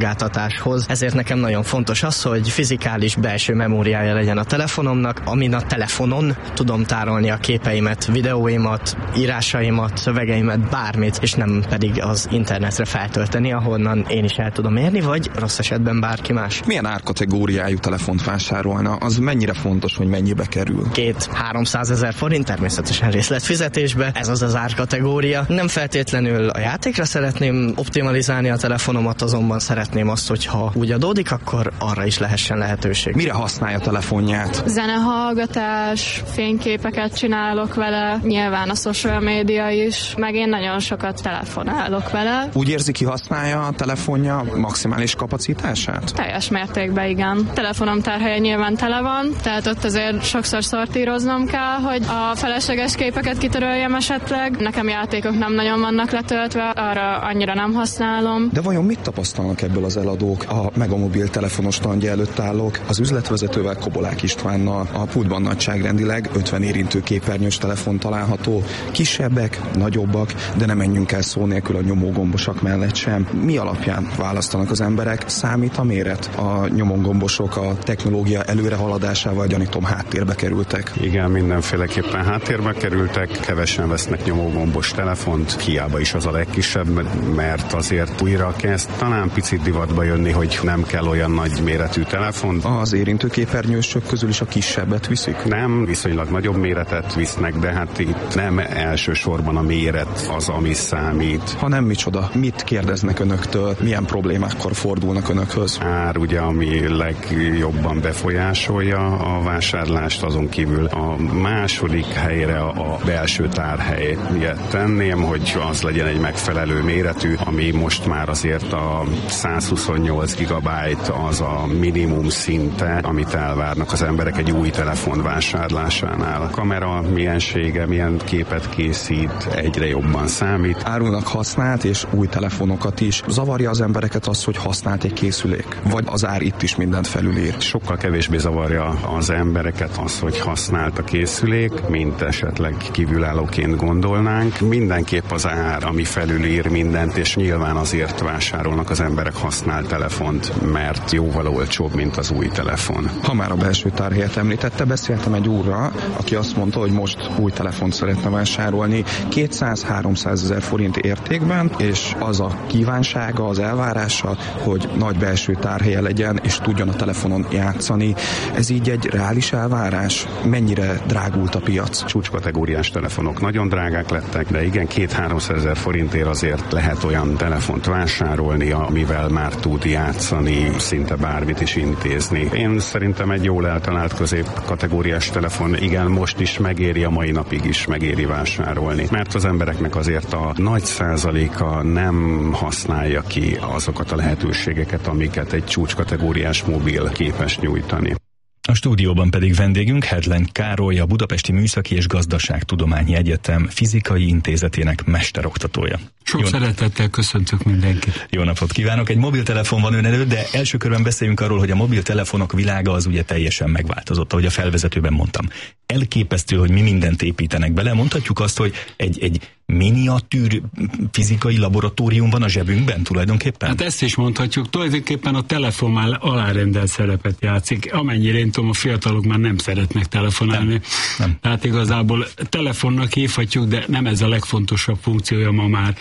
szolgáltatáshoz. Ezért nekem nagyon fontos az, hogy fizikális belső memóriája legyen a telefonomnak, amin a telefonon tudom tárolni a képeimet, videóimat, írásaimat, szövegeimet, bármit, és nem pedig az internetre feltölteni, ahonnan én is el tudom érni, vagy rossz esetben bárki más. Milyen árkategóriájú telefont vásárolna? Az mennyire fontos, hogy mennyibe kerül? Két-háromszázezer forint, természetesen részletfizetésbe, ez az az árkategória. Nem feltétlenül a játékra szeretném optimalizálni a telefonomat, azonban szeretném azt, hogyha úgy adódik, akkor arra is lehessen lehetőség. Mire használja a telefonját? Zenehallgatás, fényképeket csinálok vele, nyilván a social média is, meg én nagyon sokat telefonálok vele. Úgy érzi, ki használja a telefonja maximális kapacitását? Teljes mértékben igen. Telefonom tárhelye nyilván tele van, tehát ott azért sokszor szortíroznom kell, hogy a felesleges képeket kitöröljem esetleg. Nekem játékok nem nagyon vannak letöltve, arra annyira nem használom. De vajon mit tapasztalnak ebből az eladók? A Megamobil telefonos standja előtt állok, az üzletvezetővel, Kobolák Istvánnal. A pultban nagyságrendileg ötven érintő képernyős telefon található. Kisebbek, nagyobbak, de nem menjünk el szó nélkül a nyomógombosak mellett sem. Mi alapján választanak az emberek? Számít a méret? A nyomógombosok a technológia előrehaladásával, gyanítom, háttérbe kerültek. Igen, mindenféleképpen háttérbe kerültek, kevesen vesznek nyomógombos telefont, hiába is az a legkisebb, mert azért újra kezd talán picit divatba jönni, hogy nem kell olyan nagy méretű telefon. Az érintőképernyősök közül is a kisebbet viszik? Nem, viszonylag nagyobb méretet visznek, de hát itt nem elsősorban a méret az, ami számít. Ha nem, micsoda? Mit kérdeznek önöktől? Milyen problémákkor fordulnak önökhöz? Ár ugye, ami legjobban befolyásolja a vásárlást, azon kívül a második helyre a belső tárhelyet tenném, hogy az legyen egy megfelelő méretű, ami most már azért a százhuszonnyolc gigabyte az a minimum szinte, amit elvárnak az emberek egy új telefon vásárlásánál. A kamera miensége, milyen képet készít, egyre jobban számít. Árulnak használt és új telefonokat is. Zavarja az embereket az, hogy használt egy készülék? Vagy az ár itt is mindent felülír? Sokkal kevésbé zavarja az embereket az, hogy használt a készülék, mint esetleg kívülállóként gondolnánk. Mindenképp az ár, ami felülír mindent, és nyilván azért vásárolnak az emberek használt telefont, mert jóval olcsóbb, mint az új telefon. Ha már a belső tárhelyet említette, beszéltem egy úrral, aki azt mondta, hogy most új telefont szeretne vásárolni kétszáz-háromszázezer forint értékben, és az a kívánsága, az elvárása, hogy nagy belső tárhelye legyen, és tudjon a telefonon játszani. Ez így egy reális elvárás? Mennyire drágult a piac? Csúcskategóriás telefonok nagyon drágák lettek, de igen, két-háromszázezer forintért azért lehet olyan telefont vásárolni, amivel már tud játszani, szinte bármit is intézni. Én szerintem egy jól eltalált középkategóriás telefon, igen, most is megéri, a mai napig is megéri vásárolni, mert az embereknek azért a nagy százaléka nem használja ki azokat a lehetőségeket, amiket egy csúcskategóriás mobil képes nyújtani. A stúdióban pedig vendégünk Hedlen Károly, a Budapesti Műszaki és Gazdaságtudományi Egyetem Fizikai Intézetének mesteroktatója. Sok Jó szeretettel köszöntök mindenkit. Jó napot kívánok! Egy mobiltelefon van ön előtt, de első körben beszéljünk arról, hogy a mobiltelefonok világa az ugye teljesen megváltozott, ahogy a felvezetőben mondtam. Elképesztő, hogy mi mindent építenek bele. Mondhatjuk azt, hogy egy, egy miniatűr fizikai laboratórium van a zsebünkben tulajdonképpen? Hát ezt is mondhatjuk. Tulajdonképpen a telefon már alárendelt szerepet játszik. Amennyire én tudom, a fiatalok már nem szeretnek telefonálni. Nem, nem. Tehát igazából telefonnak hívhatjuk, de nem ez a legfontosabb funkciója ma már.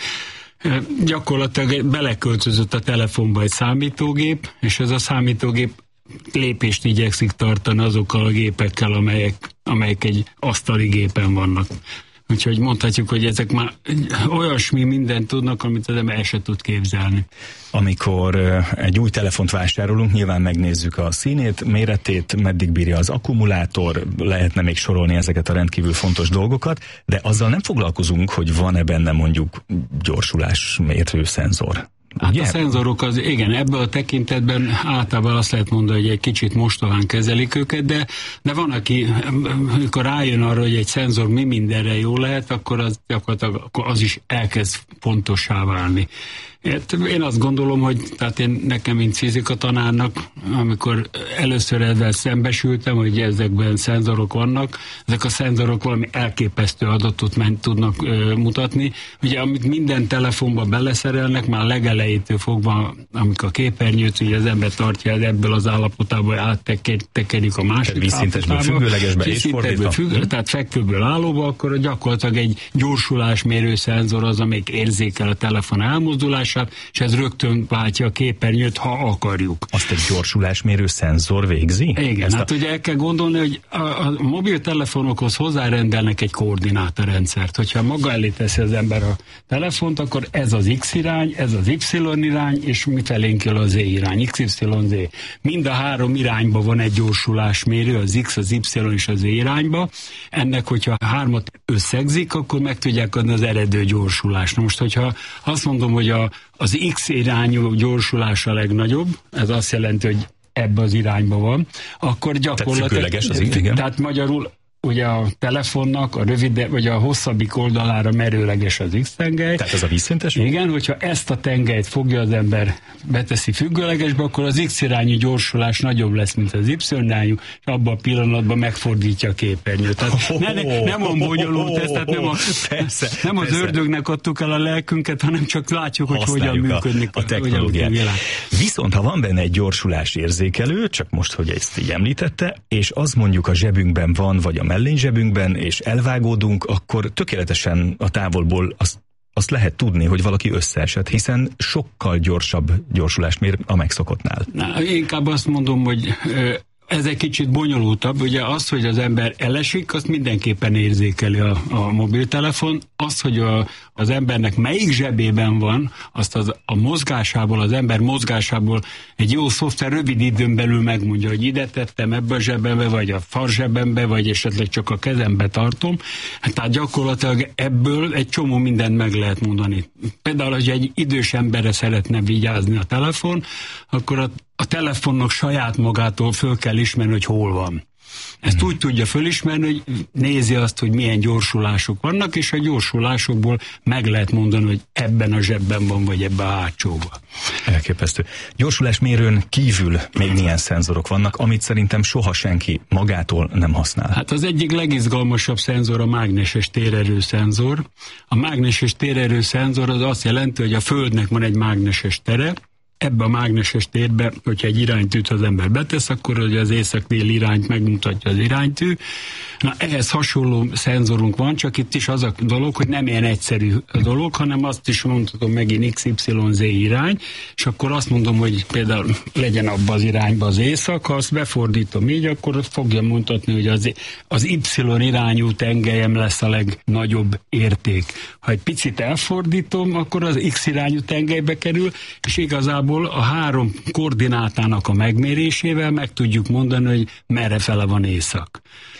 Gyakorlatilag beleköltözött a telefonba egy számítógép, és ez a számítógép lépést igyekszik tartani azokkal a gépekkel, amelyek, amelyek egy asztali gépen vannak. Úgyhogy mondhatjuk, hogy ezek már olyasmi mindent tudnak, amit az ember el se tud képzelni. Amikor egy új telefont vásárolunk, nyilván megnézzük a színét, méretét, meddig bírja az akkumulátor, lehetne még sorolni ezeket a rendkívül fontos dolgokat, de azzal nem foglalkozunk, hogy van-e benne mondjuk gyorsulásmérő szenzor. Hát ugye? A szenzorok az, igen, ebből a tekintetben általában azt lehet mondani, hogy egy kicsit mostohán kezelik őket, de, de van, aki, amikor rájön arra, hogy egy szenzor mi mindenre jó lehet, akkor az gyakorlatilag akkor az is elkezd pontossá válni. Én azt gondolom, hogy tehát én nekem, mint fizika tanárnak, amikor először ezzel szembesültem, hogy ezekben szenzorok vannak, ezek a szenzorok valami elképesztő adatot ment, tudnak ö, mutatni. Ugye, amit minden telefonba beleszerelnek, már legelejétől fogva, amikor a képernyőt, ugye az ember tartja ebből az állapotából, áttekerik a másik vízszintesből függőlegesbe és fordítva. Függő, tehát fekvőből állóba, akkor gyakorlatilag egy gyorsulásmérő szenzor az, amelyik érzékel a telefon elmozdulását, és ez rögtön váltja a képernyőt, ha akarjuk. Azt egy gyorsulásmérő szenzor végzi? Igen, Ezt hát a... ugye el kell gondolni, hogy a, a mobiltelefonokhoz hozzárendelnek egy koordinátorrendszert. Hogyha maga elé teszi az ember a telefont, akkor ez az X irány, ez az Y irány, és mi felénk jön az Z irány, X Y Z. Mind a három irányba van egy gyorsulásmérő, az X, az Y és az Z irányba. Ennek, hogyha hármat összegzik, akkor meg tudják adni az eredő gyorsulást. Most, hogyha azt mondom, hogy a az X irányú gyorsulás a legnagyobb, ez azt jelenti, hogy ebbe az irányba van, akkor gyakorlatilag... Tehát az X, igen. Tehát magyarul ugye a telefonnak a rövid, vagy a hosszabbik oldalára merőleges az X-tengely. Tehát ez a vízszintes? Igen, hogyha ezt a tengelyt fogja az ember, beteszi függőlegesbe, akkor az X-irányú gyorsulás nagyobb lesz, mint az Y-irányú, és abban a pillanatban megfordítja a képernyőt. Tehát oh, ne, ne, nem a bonyolult ez, tehát nem, a, persze, nem az persze. ördögnek adtuk el a lelkünket, hanem csak látjuk, hogy hogyan működik a, a technológia. Viszont ha van benne egy gyorsulás érzékelő, csak most, hogy ezt így említette, és az mondjuk a zsebünkben van, vagy a mellényzsebünkben, és elvágódunk, akkor tökéletesen a távolból azt, azt lehet tudni, hogy valaki összeesett, hiszen sokkal gyorsabb gyorsulást mér a megszokottnál. Na, inkább azt mondom, hogy ö, ez egy kicsit bonyolultabb. Ugye az, hogy az ember elesik, azt mindenképpen érzékeli a, a mobiltelefon. Az, hogy a, az embernek melyik zsebében van, azt az, a mozgásából, az ember mozgásából egy jó szoftver rövid időn belül megmondja, hogy ide tettem, ebbe a zsebembe, vagy a farzsebembe, vagy esetleg csak a kezembe tartom. Tehát gyakorlatilag ebből egy csomó mindent meg lehet mondani. Például, hogy egy idős emberre szeretne vigyázni a telefon, akkor a a telefonnak saját magától föl kell ismerni, hogy hol van. Ezt hmm. úgy tudja fölismerni, hogy nézi azt, hogy milyen gyorsulások vannak, és a gyorsulásokból meg lehet mondani, hogy ebben a zsebben van, vagy ebben a hátsóban. Elképesztő. Gyorsulásmérőn kívül még milyen szenzorok vannak, amit szerintem soha senki magától nem használ? Hát az egyik legizgalmasabb szenzor a mágneses térerő szenzor. A mágneses térerő szenzor az azt jelenti, hogy a Földnek van egy mágneses tere, ebbe a mágneses térbe, hogyha egy iránytűt az ember betesz, akkor ugye az észak-dél irányt megmutatja az iránytű. Na, ehhez hasonló szenzorunk van, csak itt is az a dolog, hogy nem ilyen egyszerű a dolog, hanem azt is mondhatom megint X Y Z irány, és akkor azt mondom, hogy például legyen abba az irányba az észak, ha azt befordítom így, akkor fogja mutatni, hogy az, az Y irányú tengelyem lesz a legnagyobb érték. Ha egy picit elfordítom, akkor az X irányú tengelybe kerül, és igazából a három koordinátának a megmérésével meg tudjuk mondani, hogy merre fele van észak.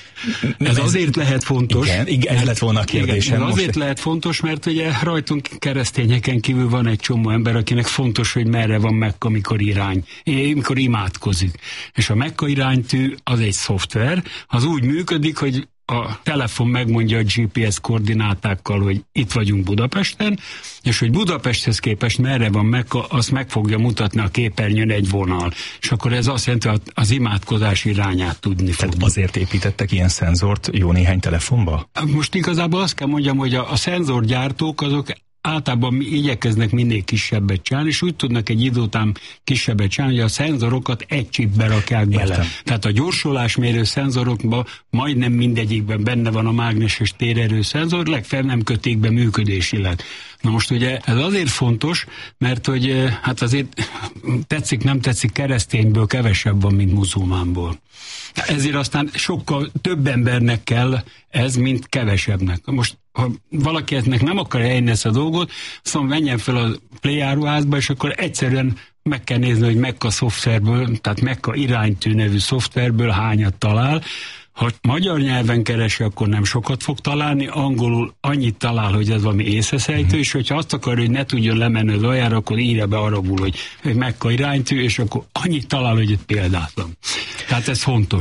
Ez azért lehet fontos. Igen, igen, ez lett volna a kérdésem. Igen, ez azért lehet fontos, mert ugye rajtunk keresztényeken kívül van egy csomó ember, akinek fontos, hogy merre van Mekka, amikor irány, amikor imádkozik. És a Mekka iránytű az egy szoftver, az úgy működik, hogy a telefon megmondja a gé pé es koordinátákkal, hogy itt vagyunk Budapesten, és hogy Budapesthez képest merre van Mekka, azt meg fogja mutatni a képernyőn egy vonal. És akkor ez azt jelenti, hogy az imádkozás irányát tudni fog. Tehát azért építettek ilyen szenzort jó néhány telefonba? Most igazából azt kell mondjam, hogy a, a szenzorgyártók azok általában igyekeznek minél kisebbet csinálni, és úgy tudnak egy idő után kisebbet csinálni, hogy a szenzorokat egy chipbe rakják bele. Értem. Tehát a gyorsulásmérő szenzorokban majdnem mindegyikben benne van a mágneses térerő szenzor, legfeljebb nem kötik be működésileg. Na most ugye ez azért fontos, mert hogy hát azért tetszik, nem tetszik, keresztényből kevesebb van, mint muzulmánból. Ezért aztán sokkal több embernek kell ez, mint kevesebbnek. Most ha valaki eznek nem akar eljönni ezt a dolgot, szóval menjen fel a Play áruházba, és akkor egyszerűen meg kell nézni, hogy Mekka szoftverből, tehát Mekka iránytű nevű szoftverből hányat talál. Ha magyar nyelven keresi, akkor nem sokat fog találni, angolul annyit talál, hogy ez valami észreszejtő, és hogyha azt akar, hogy ne tudjon lemenni az aljára, akkor írja be arabul, hogy, hogy Mekka iránytű, és akkor annyit talál, hogy itt példátlan. Tehát ez fontos.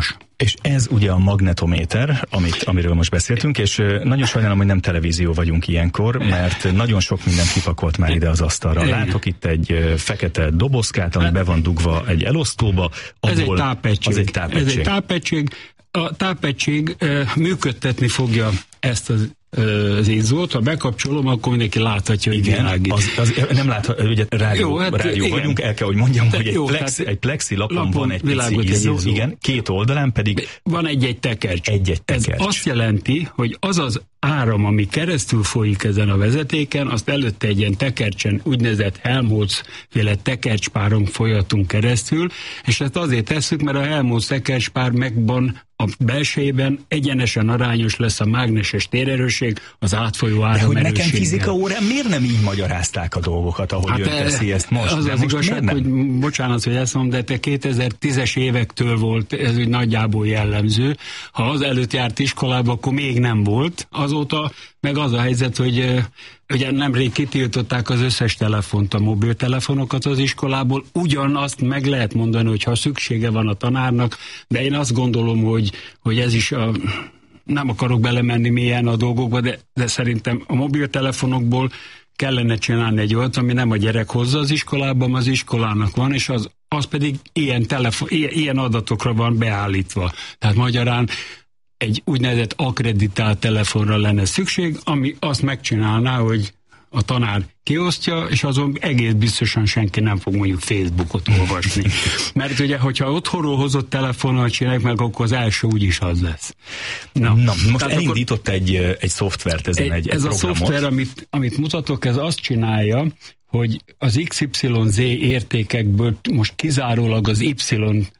És ez ugye a magnetométer, amit, amiről most beszéltünk, és nagyon sajnálom, hogy nem televízió vagyunk ilyenkor, mert nagyon sok mindent kipakolt már ide az asztalra. Látok itt egy fekete dobozkát, ami be van dugva egy elosztóba. Ez egy tápegység. Az egy tápegység. Ez egy tápegység. A tápegység működtetni fogja ezt az az izzót, ha bekapcsolom, akkor mindenki láthatja, hogy igen, világít. Az, az nem láthat, ugye rádió, jó, hát rádió vagyunk, el kell, hogy mondjam, hogy egy, jó, plexi, egy plexi lapon, lapon van egy pici izzó, izzó, igen, két oldalán pedig van egy-egy tekercs. Egy-egy tekercs. Ez azt jelenti, hogy az az áram, ami keresztül folyik ezen a vezetéken, azt előtte egy ilyen tekercsen, úgynevezett Helmholtz-féle tekercspáron folyatunk keresztül, és ezt azért tesszük, mert a Helmholtz tekercspár megvan a belsejében egyenesen arányos lesz a mágneses térerősség az átfolyó áramerősséggel. Nekem fizika órán miért nem így magyarázták a dolgokat, ahogy hát ön teszi ezt most? Az de az most igazság, hogy bocsánat, hogy ezt mondom, de te kétezer-tízes évektől volt ez úgy nagyjából jellemző. Ha az előtt járt iskolába, akkor még nem volt. Azóta meg az a helyzet, hogy ugye nemrég kitiltották az összes telefont, a mobiltelefonokat az iskolából. Ugyanazt meg lehet mondani, hogy ha szüksége van a tanárnak, de én azt gondolom, hogy, hogy ez is a... nem akarok belemenni mélyen a dolgokba, de, de szerintem a mobiltelefonokból kellene csinálni egy olyat, ami nem a gyerek hozza az iskolában, az iskolának van, és az, az pedig ilyen, telefon, ilyen, ilyen adatokra van beállítva. Tehát magyarán egy úgynevezett akkreditált telefonra lenne szükség, ami azt megcsinálná, hogy a tanár kiosztja, és azon egész biztosan senki nem fog mondjuk Facebookot olvasni. Mert ugye, hogyha otthonról hozott telefonnal csinálják meg, akkor az első úgyis az lesz. Na, Na most elindított akkor egy, egy szoftvert ezen, egy, egy, Ez egy a szoftver, amit, amit mutatok, ez azt csinálja, hogy az iksz ipszilon zé értékekből most kizárólag az Y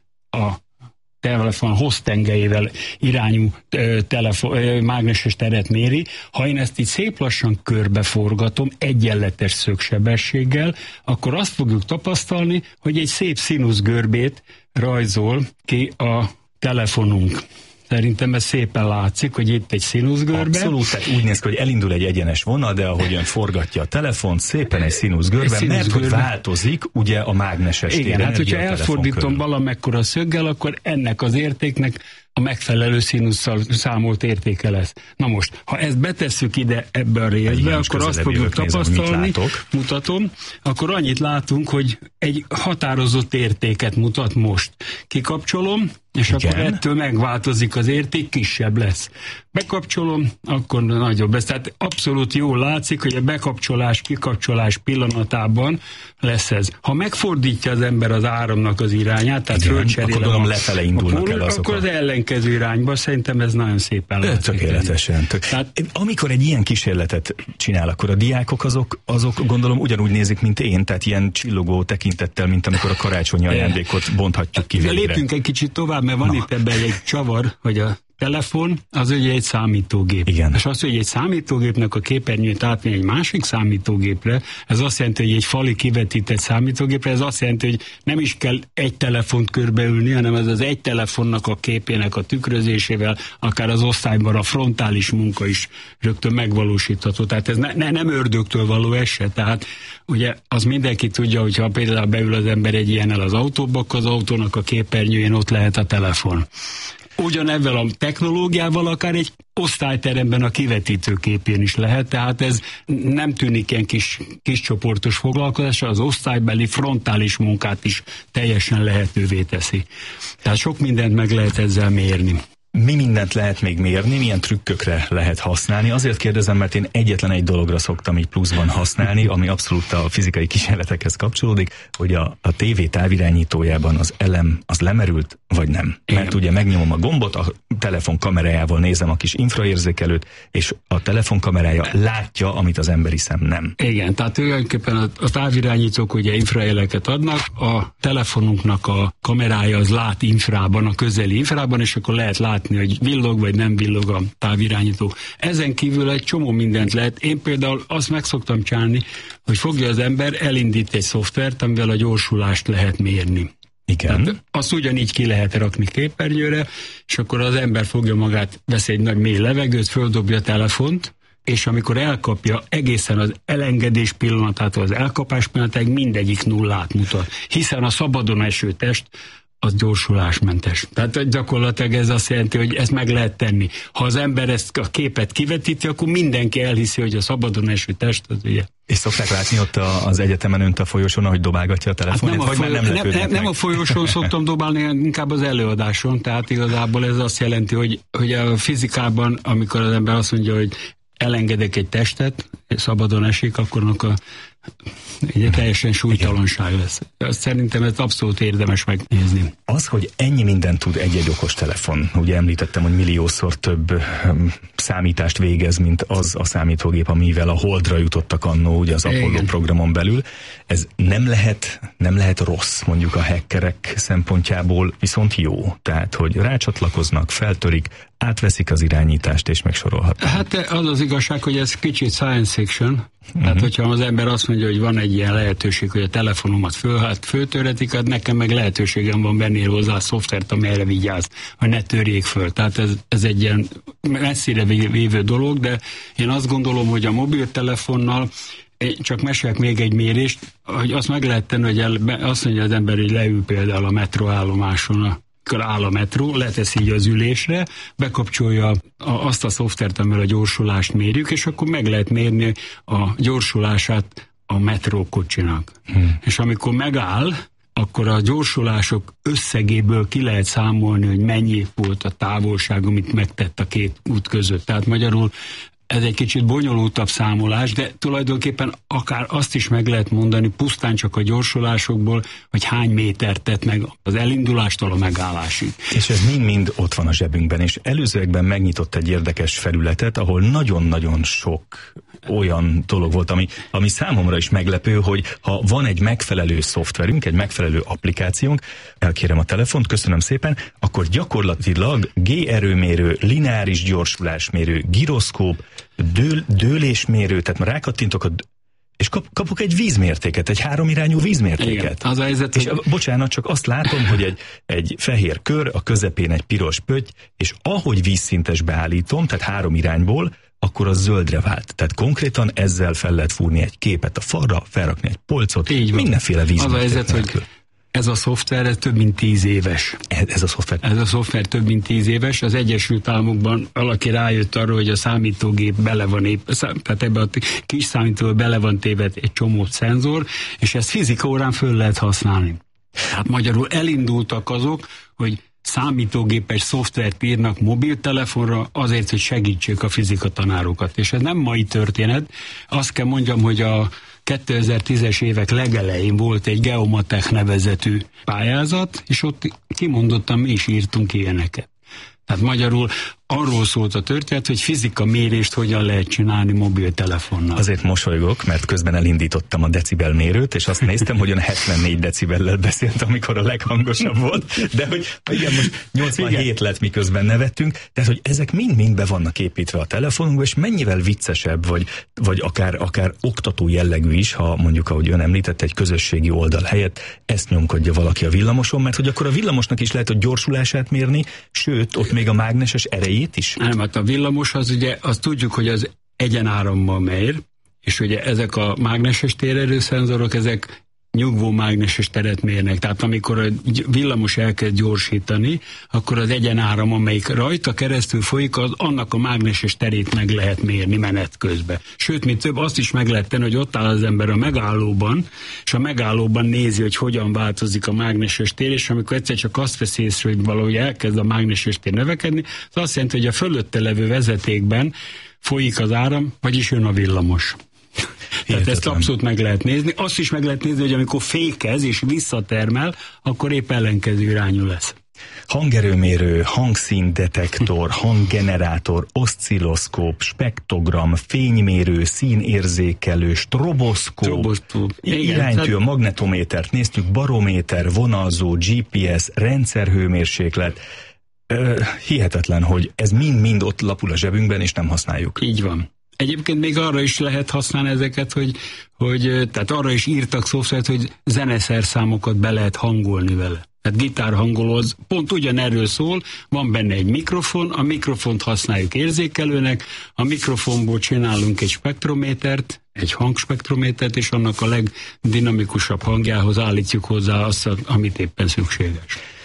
a telefon hoztengelyével irányú telefon, mágneses teret méri. Ha én ezt így szép lassan körbeforgatom egyenletes szögsebességgel, akkor azt fogjuk tapasztalni, hogy egy szép színuszgörbét rajzol ki a telefonunk. Szerintem ez szépen látszik, hogy itt egy színuszgörbe. Abszolút, tehát úgy néz ki, hogy elindul egy egyenes vonal, de ahogyan forgatja a telefont, szépen egy színuszgörbe, egy mert hogy változik ugye a mágneses tér. Igen, hát hogyha elfordítom valamekkora szöggel, akkor ennek az értéknek a megfelelő színusszal számolt értéke lesz. Na most, ha ezt betesszük ide ebbe a részbe, akkor azt fogjuk tapasztalni, mutatom, akkor annyit látunk, hogy egy határozott értéket mutat most. Kikapcsolom, és igen, akkor ettől megváltozik az érték, kisebb lesz. Bekapcsolom, akkor nagyobb lesz. Tehát abszolút jól látszik, hogy a bekapcsolás, kikapcsolás pillanatában lesz ez. Ha megfordítja az ember az áramnak az irányát, tehát fölcserélem, akkor lefele indulnak el azok. Akkor az ellenkező irányba, szerintem ez nagyon szépen látszik. Tökéletesen. Tök. Tehát, amikor egy ilyen kísérletet csinál, akkor a diákok azok, azok gondolom ugyanúgy nézik, mint én, tehát ilyen csillogó tekintettel, mint amikor a karácsonyi ajándékot bonthatjuk ki végre. Lépjünk egy kicsit tovább, mert van Na. itt ebben egy csavar, hogy a telefon az ugye egy számítógép. Igen. És az, hogy egy számítógépnek a képernyőt átvenni egy másik számítógépre, ez azt jelenti, hogy egy fali kivetített számítógépre, ez azt jelenti, hogy nem is kell egy telefont körbeülni, hanem ez az egy telefonnak a képének a tükrözésével, akár az osztályban a frontális munka is rögtön megvalósítható. Tehát ez ne, ne, nem ördögtől való eset. Tehát ugye az mindenki tudja, hogyha például beül az ember egy ilyennel az autóba, akkor az autónak a képernyőjén ott lehet a telefon. Ugyanebben a technológiával akár egy osztályteremben a kivetítőképén is lehet, tehát ez nem tűnik ilyen kis, kis csoportos foglalkozás, az osztálybeli frontális munkát is teljesen lehetővé teszi. Tehát sok mindent meg lehet ezzel mérni. Mi mindent lehet még mérni, milyen trükkökre lehet használni? Azért kérdezem, mert én egyetlen egy dologra szoktam így pluszban használni, ami abszolút a fizikai kísérletekhez kapcsolódik, hogy a, a tévé távirányítójában az elem az lemerült, vagy nem. Igen. Mert ugye megnyomom a gombot, a telefon kamerájával nézem a kis infraérzékelőt, és a telefon kamerája látja, amit az emberi szem nem. Igen, tehát tulajdonképpen a, a távirányítók ugye infrajeleket adnak, a telefonunknak a kamerája az lát infrában, a közeli infrában, és akkor lehet látni, hogy villog vagy nem villog a távirányító. Ezen kívül egy csomó mindent lehet. Én például azt meg szoktam csinálni, hogy fogja az ember, elindít egy szoftvert, amivel a gyorsulást lehet mérni. Igen. Tehát azt ugyanígy ki lehet rakni képernyőre, és akkor az ember fogja magát, vesz egy nagy mély levegőt, földobja a telefont, és amikor elkapja egészen az elengedés pillanatától az elkapás pillanatáig mindegyik nullát mutat. Hiszen a szabadon eső test az gyorsulásmentes. Tehát gyakorlatilag ez azt jelenti, hogy ezt meg lehet tenni. Ha az ember ezt a képet kivetíti, akkor mindenki elhiszi, hogy a szabadon eső test az ugye. És szokták látni ott a, az egyetemen önt a folyosón, ahogy dobálgatja a telefonját, hát nem, a folyó, nem, nem, nem, nem a folyosón szoktam dobálni, inkább az előadáson, tehát igazából ez azt jelenti, hogy, hogy a fizikában, amikor az ember azt mondja, hogy elengedek egy testet, szabadon esik, akkor a egy teljesen súlytalanság lesz. Szerintem ez abszolút érdemes megnézni. Az, hogy ennyi mindent tud egy-egy okostelefon, ugye említettem, hogy milliószor több um, számítást végez, mint az a számítógép, amivel a Holdra jutottak annó, ugye az Apollo Igen. programon belül. Ez nem lehet, nem lehet rossz, mondjuk a hackerek szempontjából, viszont jó. Tehát, hogy rácsatlakoznak, feltörik, átveszik az irányítást, és megsorolhatnak. Hát az az igazság, hogy ez kicsit science fiction. Uh-huh. Tehát, hogyha az ember azt mondja, hogy van egy ilyen lehetőség, hogy a telefonomat föl, hát föltöretik, hát nekem meg lehetőségem van venni hozzá a szoftvert, ami erre vigyáz, hogy ne törjék föl. Tehát ez, ez egy ilyen messzire vévő dolog, de én azt gondolom, hogy a mobiltelefonnal én csak mesélek még egy mérést, hogy azt meg lehet tenni, hogy el, azt mondja az ember, hogy leül például a metroállomáson, akkor áll a metró, letesz így az ülésre, bekapcsolja a, azt a szoftvert, amivel a gyorsulást mérjük, és akkor meg lehet mérni a gyorsulását a metrókocsinak. Hmm. És amikor megáll, akkor a gyorsulások összegéből ki lehet számolni, hogy mennyi volt a távolság, amit megtett a két út között. Tehát magyarul ez egy kicsit bonyolultabb számolás, de tulajdonképpen akár azt is meg lehet mondani pusztán csak a gyorsulásokból, hogy hány métert tett meg az elindulástól a megállásig. És ez mind-mind ott van a zsebünkben, és előzőekben megnyitott egy érdekes felületet, ahol nagyon-nagyon sok olyan dolog volt, ami, ami számomra is meglepő, hogy ha van egy megfelelő szoftverünk, egy megfelelő applikációnk, elkérem a telefont, köszönöm szépen, akkor gyakorlatilag G-erőmérő, lineáris gyorsulásmérő, giroszkóp, dől, dőlésmérő, tehát már rákattintok a és kap, kapok egy vízmértéket, egy háromirányú vízmértéket. Igen, az a helyzet, és hogy... bocsánat, csak azt látom, hogy egy, egy fehér kör, a közepén egy piros pötty, és ahogy vízszintesbe állítom, tehát három irányból, akkor az zöldre vált. Tehát konkrétan ezzel fel lehet fúrni egy képet a falra, felrakni egy polcot, mindenféle vízmérték nélkül. Ez a szoftver ez több mint tíz éves. Ez, ez a szoftver? Ez a szoftver több mint tíz éves. Az Egyesült Államokban valaki rájött arra, hogy a számítógép bele van épp, tehát ebbe a kis számítógép bele van téve egy csomó szenzor, és ezt fizika órán föl lehet használni. Hát magyarul elindultak azok, hogy számítógépes szoftvert írnak mobiltelefonra azért, hogy segítsék a fizikatanárokat. És ez nem mai történet. Azt kell mondjam, hogy a kétezer-tízes évek legelején volt egy Geomatech nevezetű pályázat, és ott kimondottan mi is írtunk ilyeneket. Tehát magyarul arról szólt a történet, hogy fizika mérést hogyan lehet csinálni mobiltelefonnal. Azért mosolygok, mert közben elindítottam a decibelmérőt, és azt néztem, hogy olyan hetvennégy decibellel beszélt, amikor a leghangosabb volt, de hogy igen, most nyolcvanhét lett, miközben nevettünk, tehát hogy ezek mind-mind be vannak építve a telefonunkba, és mennyivel viccesebb, vagy, vagy akár, akár oktató jellegű is, ha mondjuk, ahogy ön említett, egy közösségi oldal helyett ezt nyomkodja valaki a villamoson, mert hogy akkor a villamosnak is lehet a gyorsulását mérni, sőt, ott még a mágneses erejét is? Nem, hát a villamos az ugye, azt tudjuk, hogy az egyenárammal mér, és ugye ezek a mágneses térerőszenzorok, ezek nyugvó mágneses teret mérnek. Tehát amikor a villamos elkezd gyorsítani, akkor az egyenáram, amelyik rajta keresztül folyik, az annak a mágneses terét meg lehet mérni menet közben. Sőt, mint több, azt is meg lehet tenni, hogy ott áll az ember a megállóban, és a megállóban nézi, hogy hogyan változik a mágneses tér, és amikor egyszer csak azt vesz észre, hogy valahogy elkezd a mágneses tér növekedni, az azt jelenti, hogy a fölötte levő vezetékben folyik az áram, vagyis jön a villamos. Tehát ezt abszolút meg lehet nézni. Azt is meg lehet nézni, hogy amikor fékez és visszatermel, akkor épp ellenkező irányú lesz. Hangerőmérő, hangszíndetektor, hanggenerátor, oszcilloszkóp, spektrogram, fénymérő, színérzékelő, stroboszkóp, iránytű, a magnetométert néztük, barométer, vonalzó, gé pé es, rendszerhőmérséklet. Ö, hihetetlen, hogy ez mind-mind ott lapul a zsebünkben, és nem használjuk. Így van. Egyébként még arra is lehet használni ezeket, hogy, hogy tehát arra is írtak szoftvert, hogy zeneszerszámokat be lehet hangolni vele. Tehát gitárhangoló az pont ugyanerről szól, van benne egy mikrofon, a mikrofont használjuk érzékelőnek, a mikrofonból csinálunk egy spektrométert, egy hangspektrométert, és annak a legdinamikusabb hangjához állítjuk hozzá azt, amit éppen szükséges.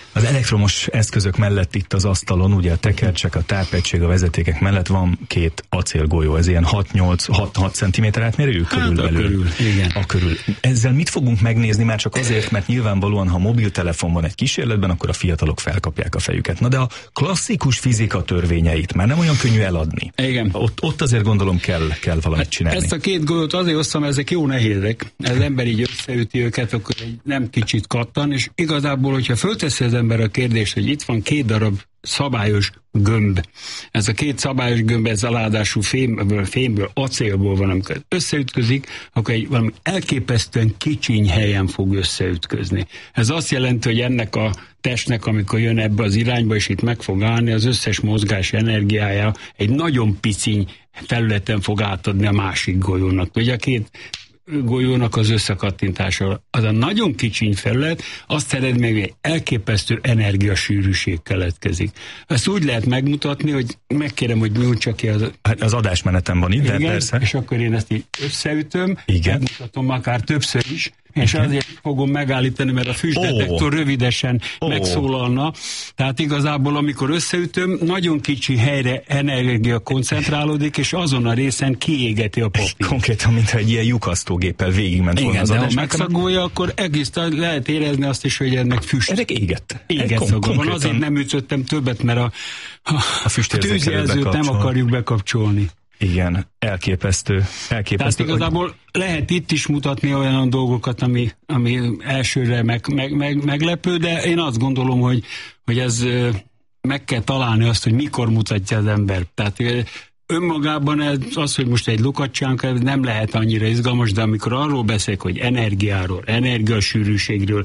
Az elektromos eszközök mellett itt az asztalon, ugye a tekercsek, a tápegység, a vezetékek mellett van két acélgolyó, ez ilyen hat-nyolc-hat centiméter átmérőjű körülbelül. Hát a körül, igen. A körül. Ezzel mit fogunk megnézni, már csak azért, mert nyilvánvalóan, ha mobiltelefon van egy kísérletben, akkor a fiatalok felkapják a fejüket. Na de a klasszikus fizika törvényeit már nem olyan könnyű eladni. Igen. Ott, ott azért gondolom kell, kell valamit hát csinálni. Ezt a két golyót azért osztam, ezek jó nehézek. Az ember így összeüti őket, akkor egy nem kicsit kattan, és igazából, hogyha fölteszi az ember a kérdést, hogy itt van két darab szabályos gömb. Ez a két szabályos gömb, ez aláadású fémből, fémből, acélból van, amikor összeütközik, akkor egy valami elképesztően kicsiny helyen fog összeütközni. Ez azt jelenti, hogy ennek a testnek, amikor jön ebbe az irányba, és itt meg fog állni, az összes mozgás energiája egy nagyon piciny felületen fog átadni a másik golyónak. Ugye a két golyónak az összekattintása. Az a nagyon kicsiny felület azt eredmény, hogy egy elképesztő energiasűrűség keletkezik. Ezt úgy lehet megmutatni, hogy megkérem, hogy nyújtsa ki az... Hát az adásmenetem van itt, de igen, persze. És akkor én ezt így összeütöm, igen. megmutatom akár többször is, és okay. azért fogom megállítani, mert a füstdetektor oh. rövidesen oh. megszólalna. Tehát igazából, amikor összeütöm, nagyon kicsi helyre energia koncentrálódik, és azon a részen kiégeti a papírt. Konkrétan, mintha egy ilyen lyukasztógéppel végigment volna az adás. Igen, de ha megszagolja, akkor egész lehet érezni azt is, hogy ennek füst. Ezek égett. Éget szaga van. Azért nem ütöttem többet, mert a, a, a tűzjelzőt nem akarjuk bekapcsolni. Igen, elképesztő. elképesztő. Tehát igazából hogy... lehet itt is mutatni olyan dolgokat, ami, ami elsőre meg, meg, meg, meglepő, de én azt gondolom, hogy, hogy ez meg kell találni azt, hogy mikor mutatja az ember. Tehát önmagában ez, az, hogy most egy lukacsánk, nem lehet annyira izgalmas, de amikor arról beszélek, hogy energiáról, energiasűrűségről,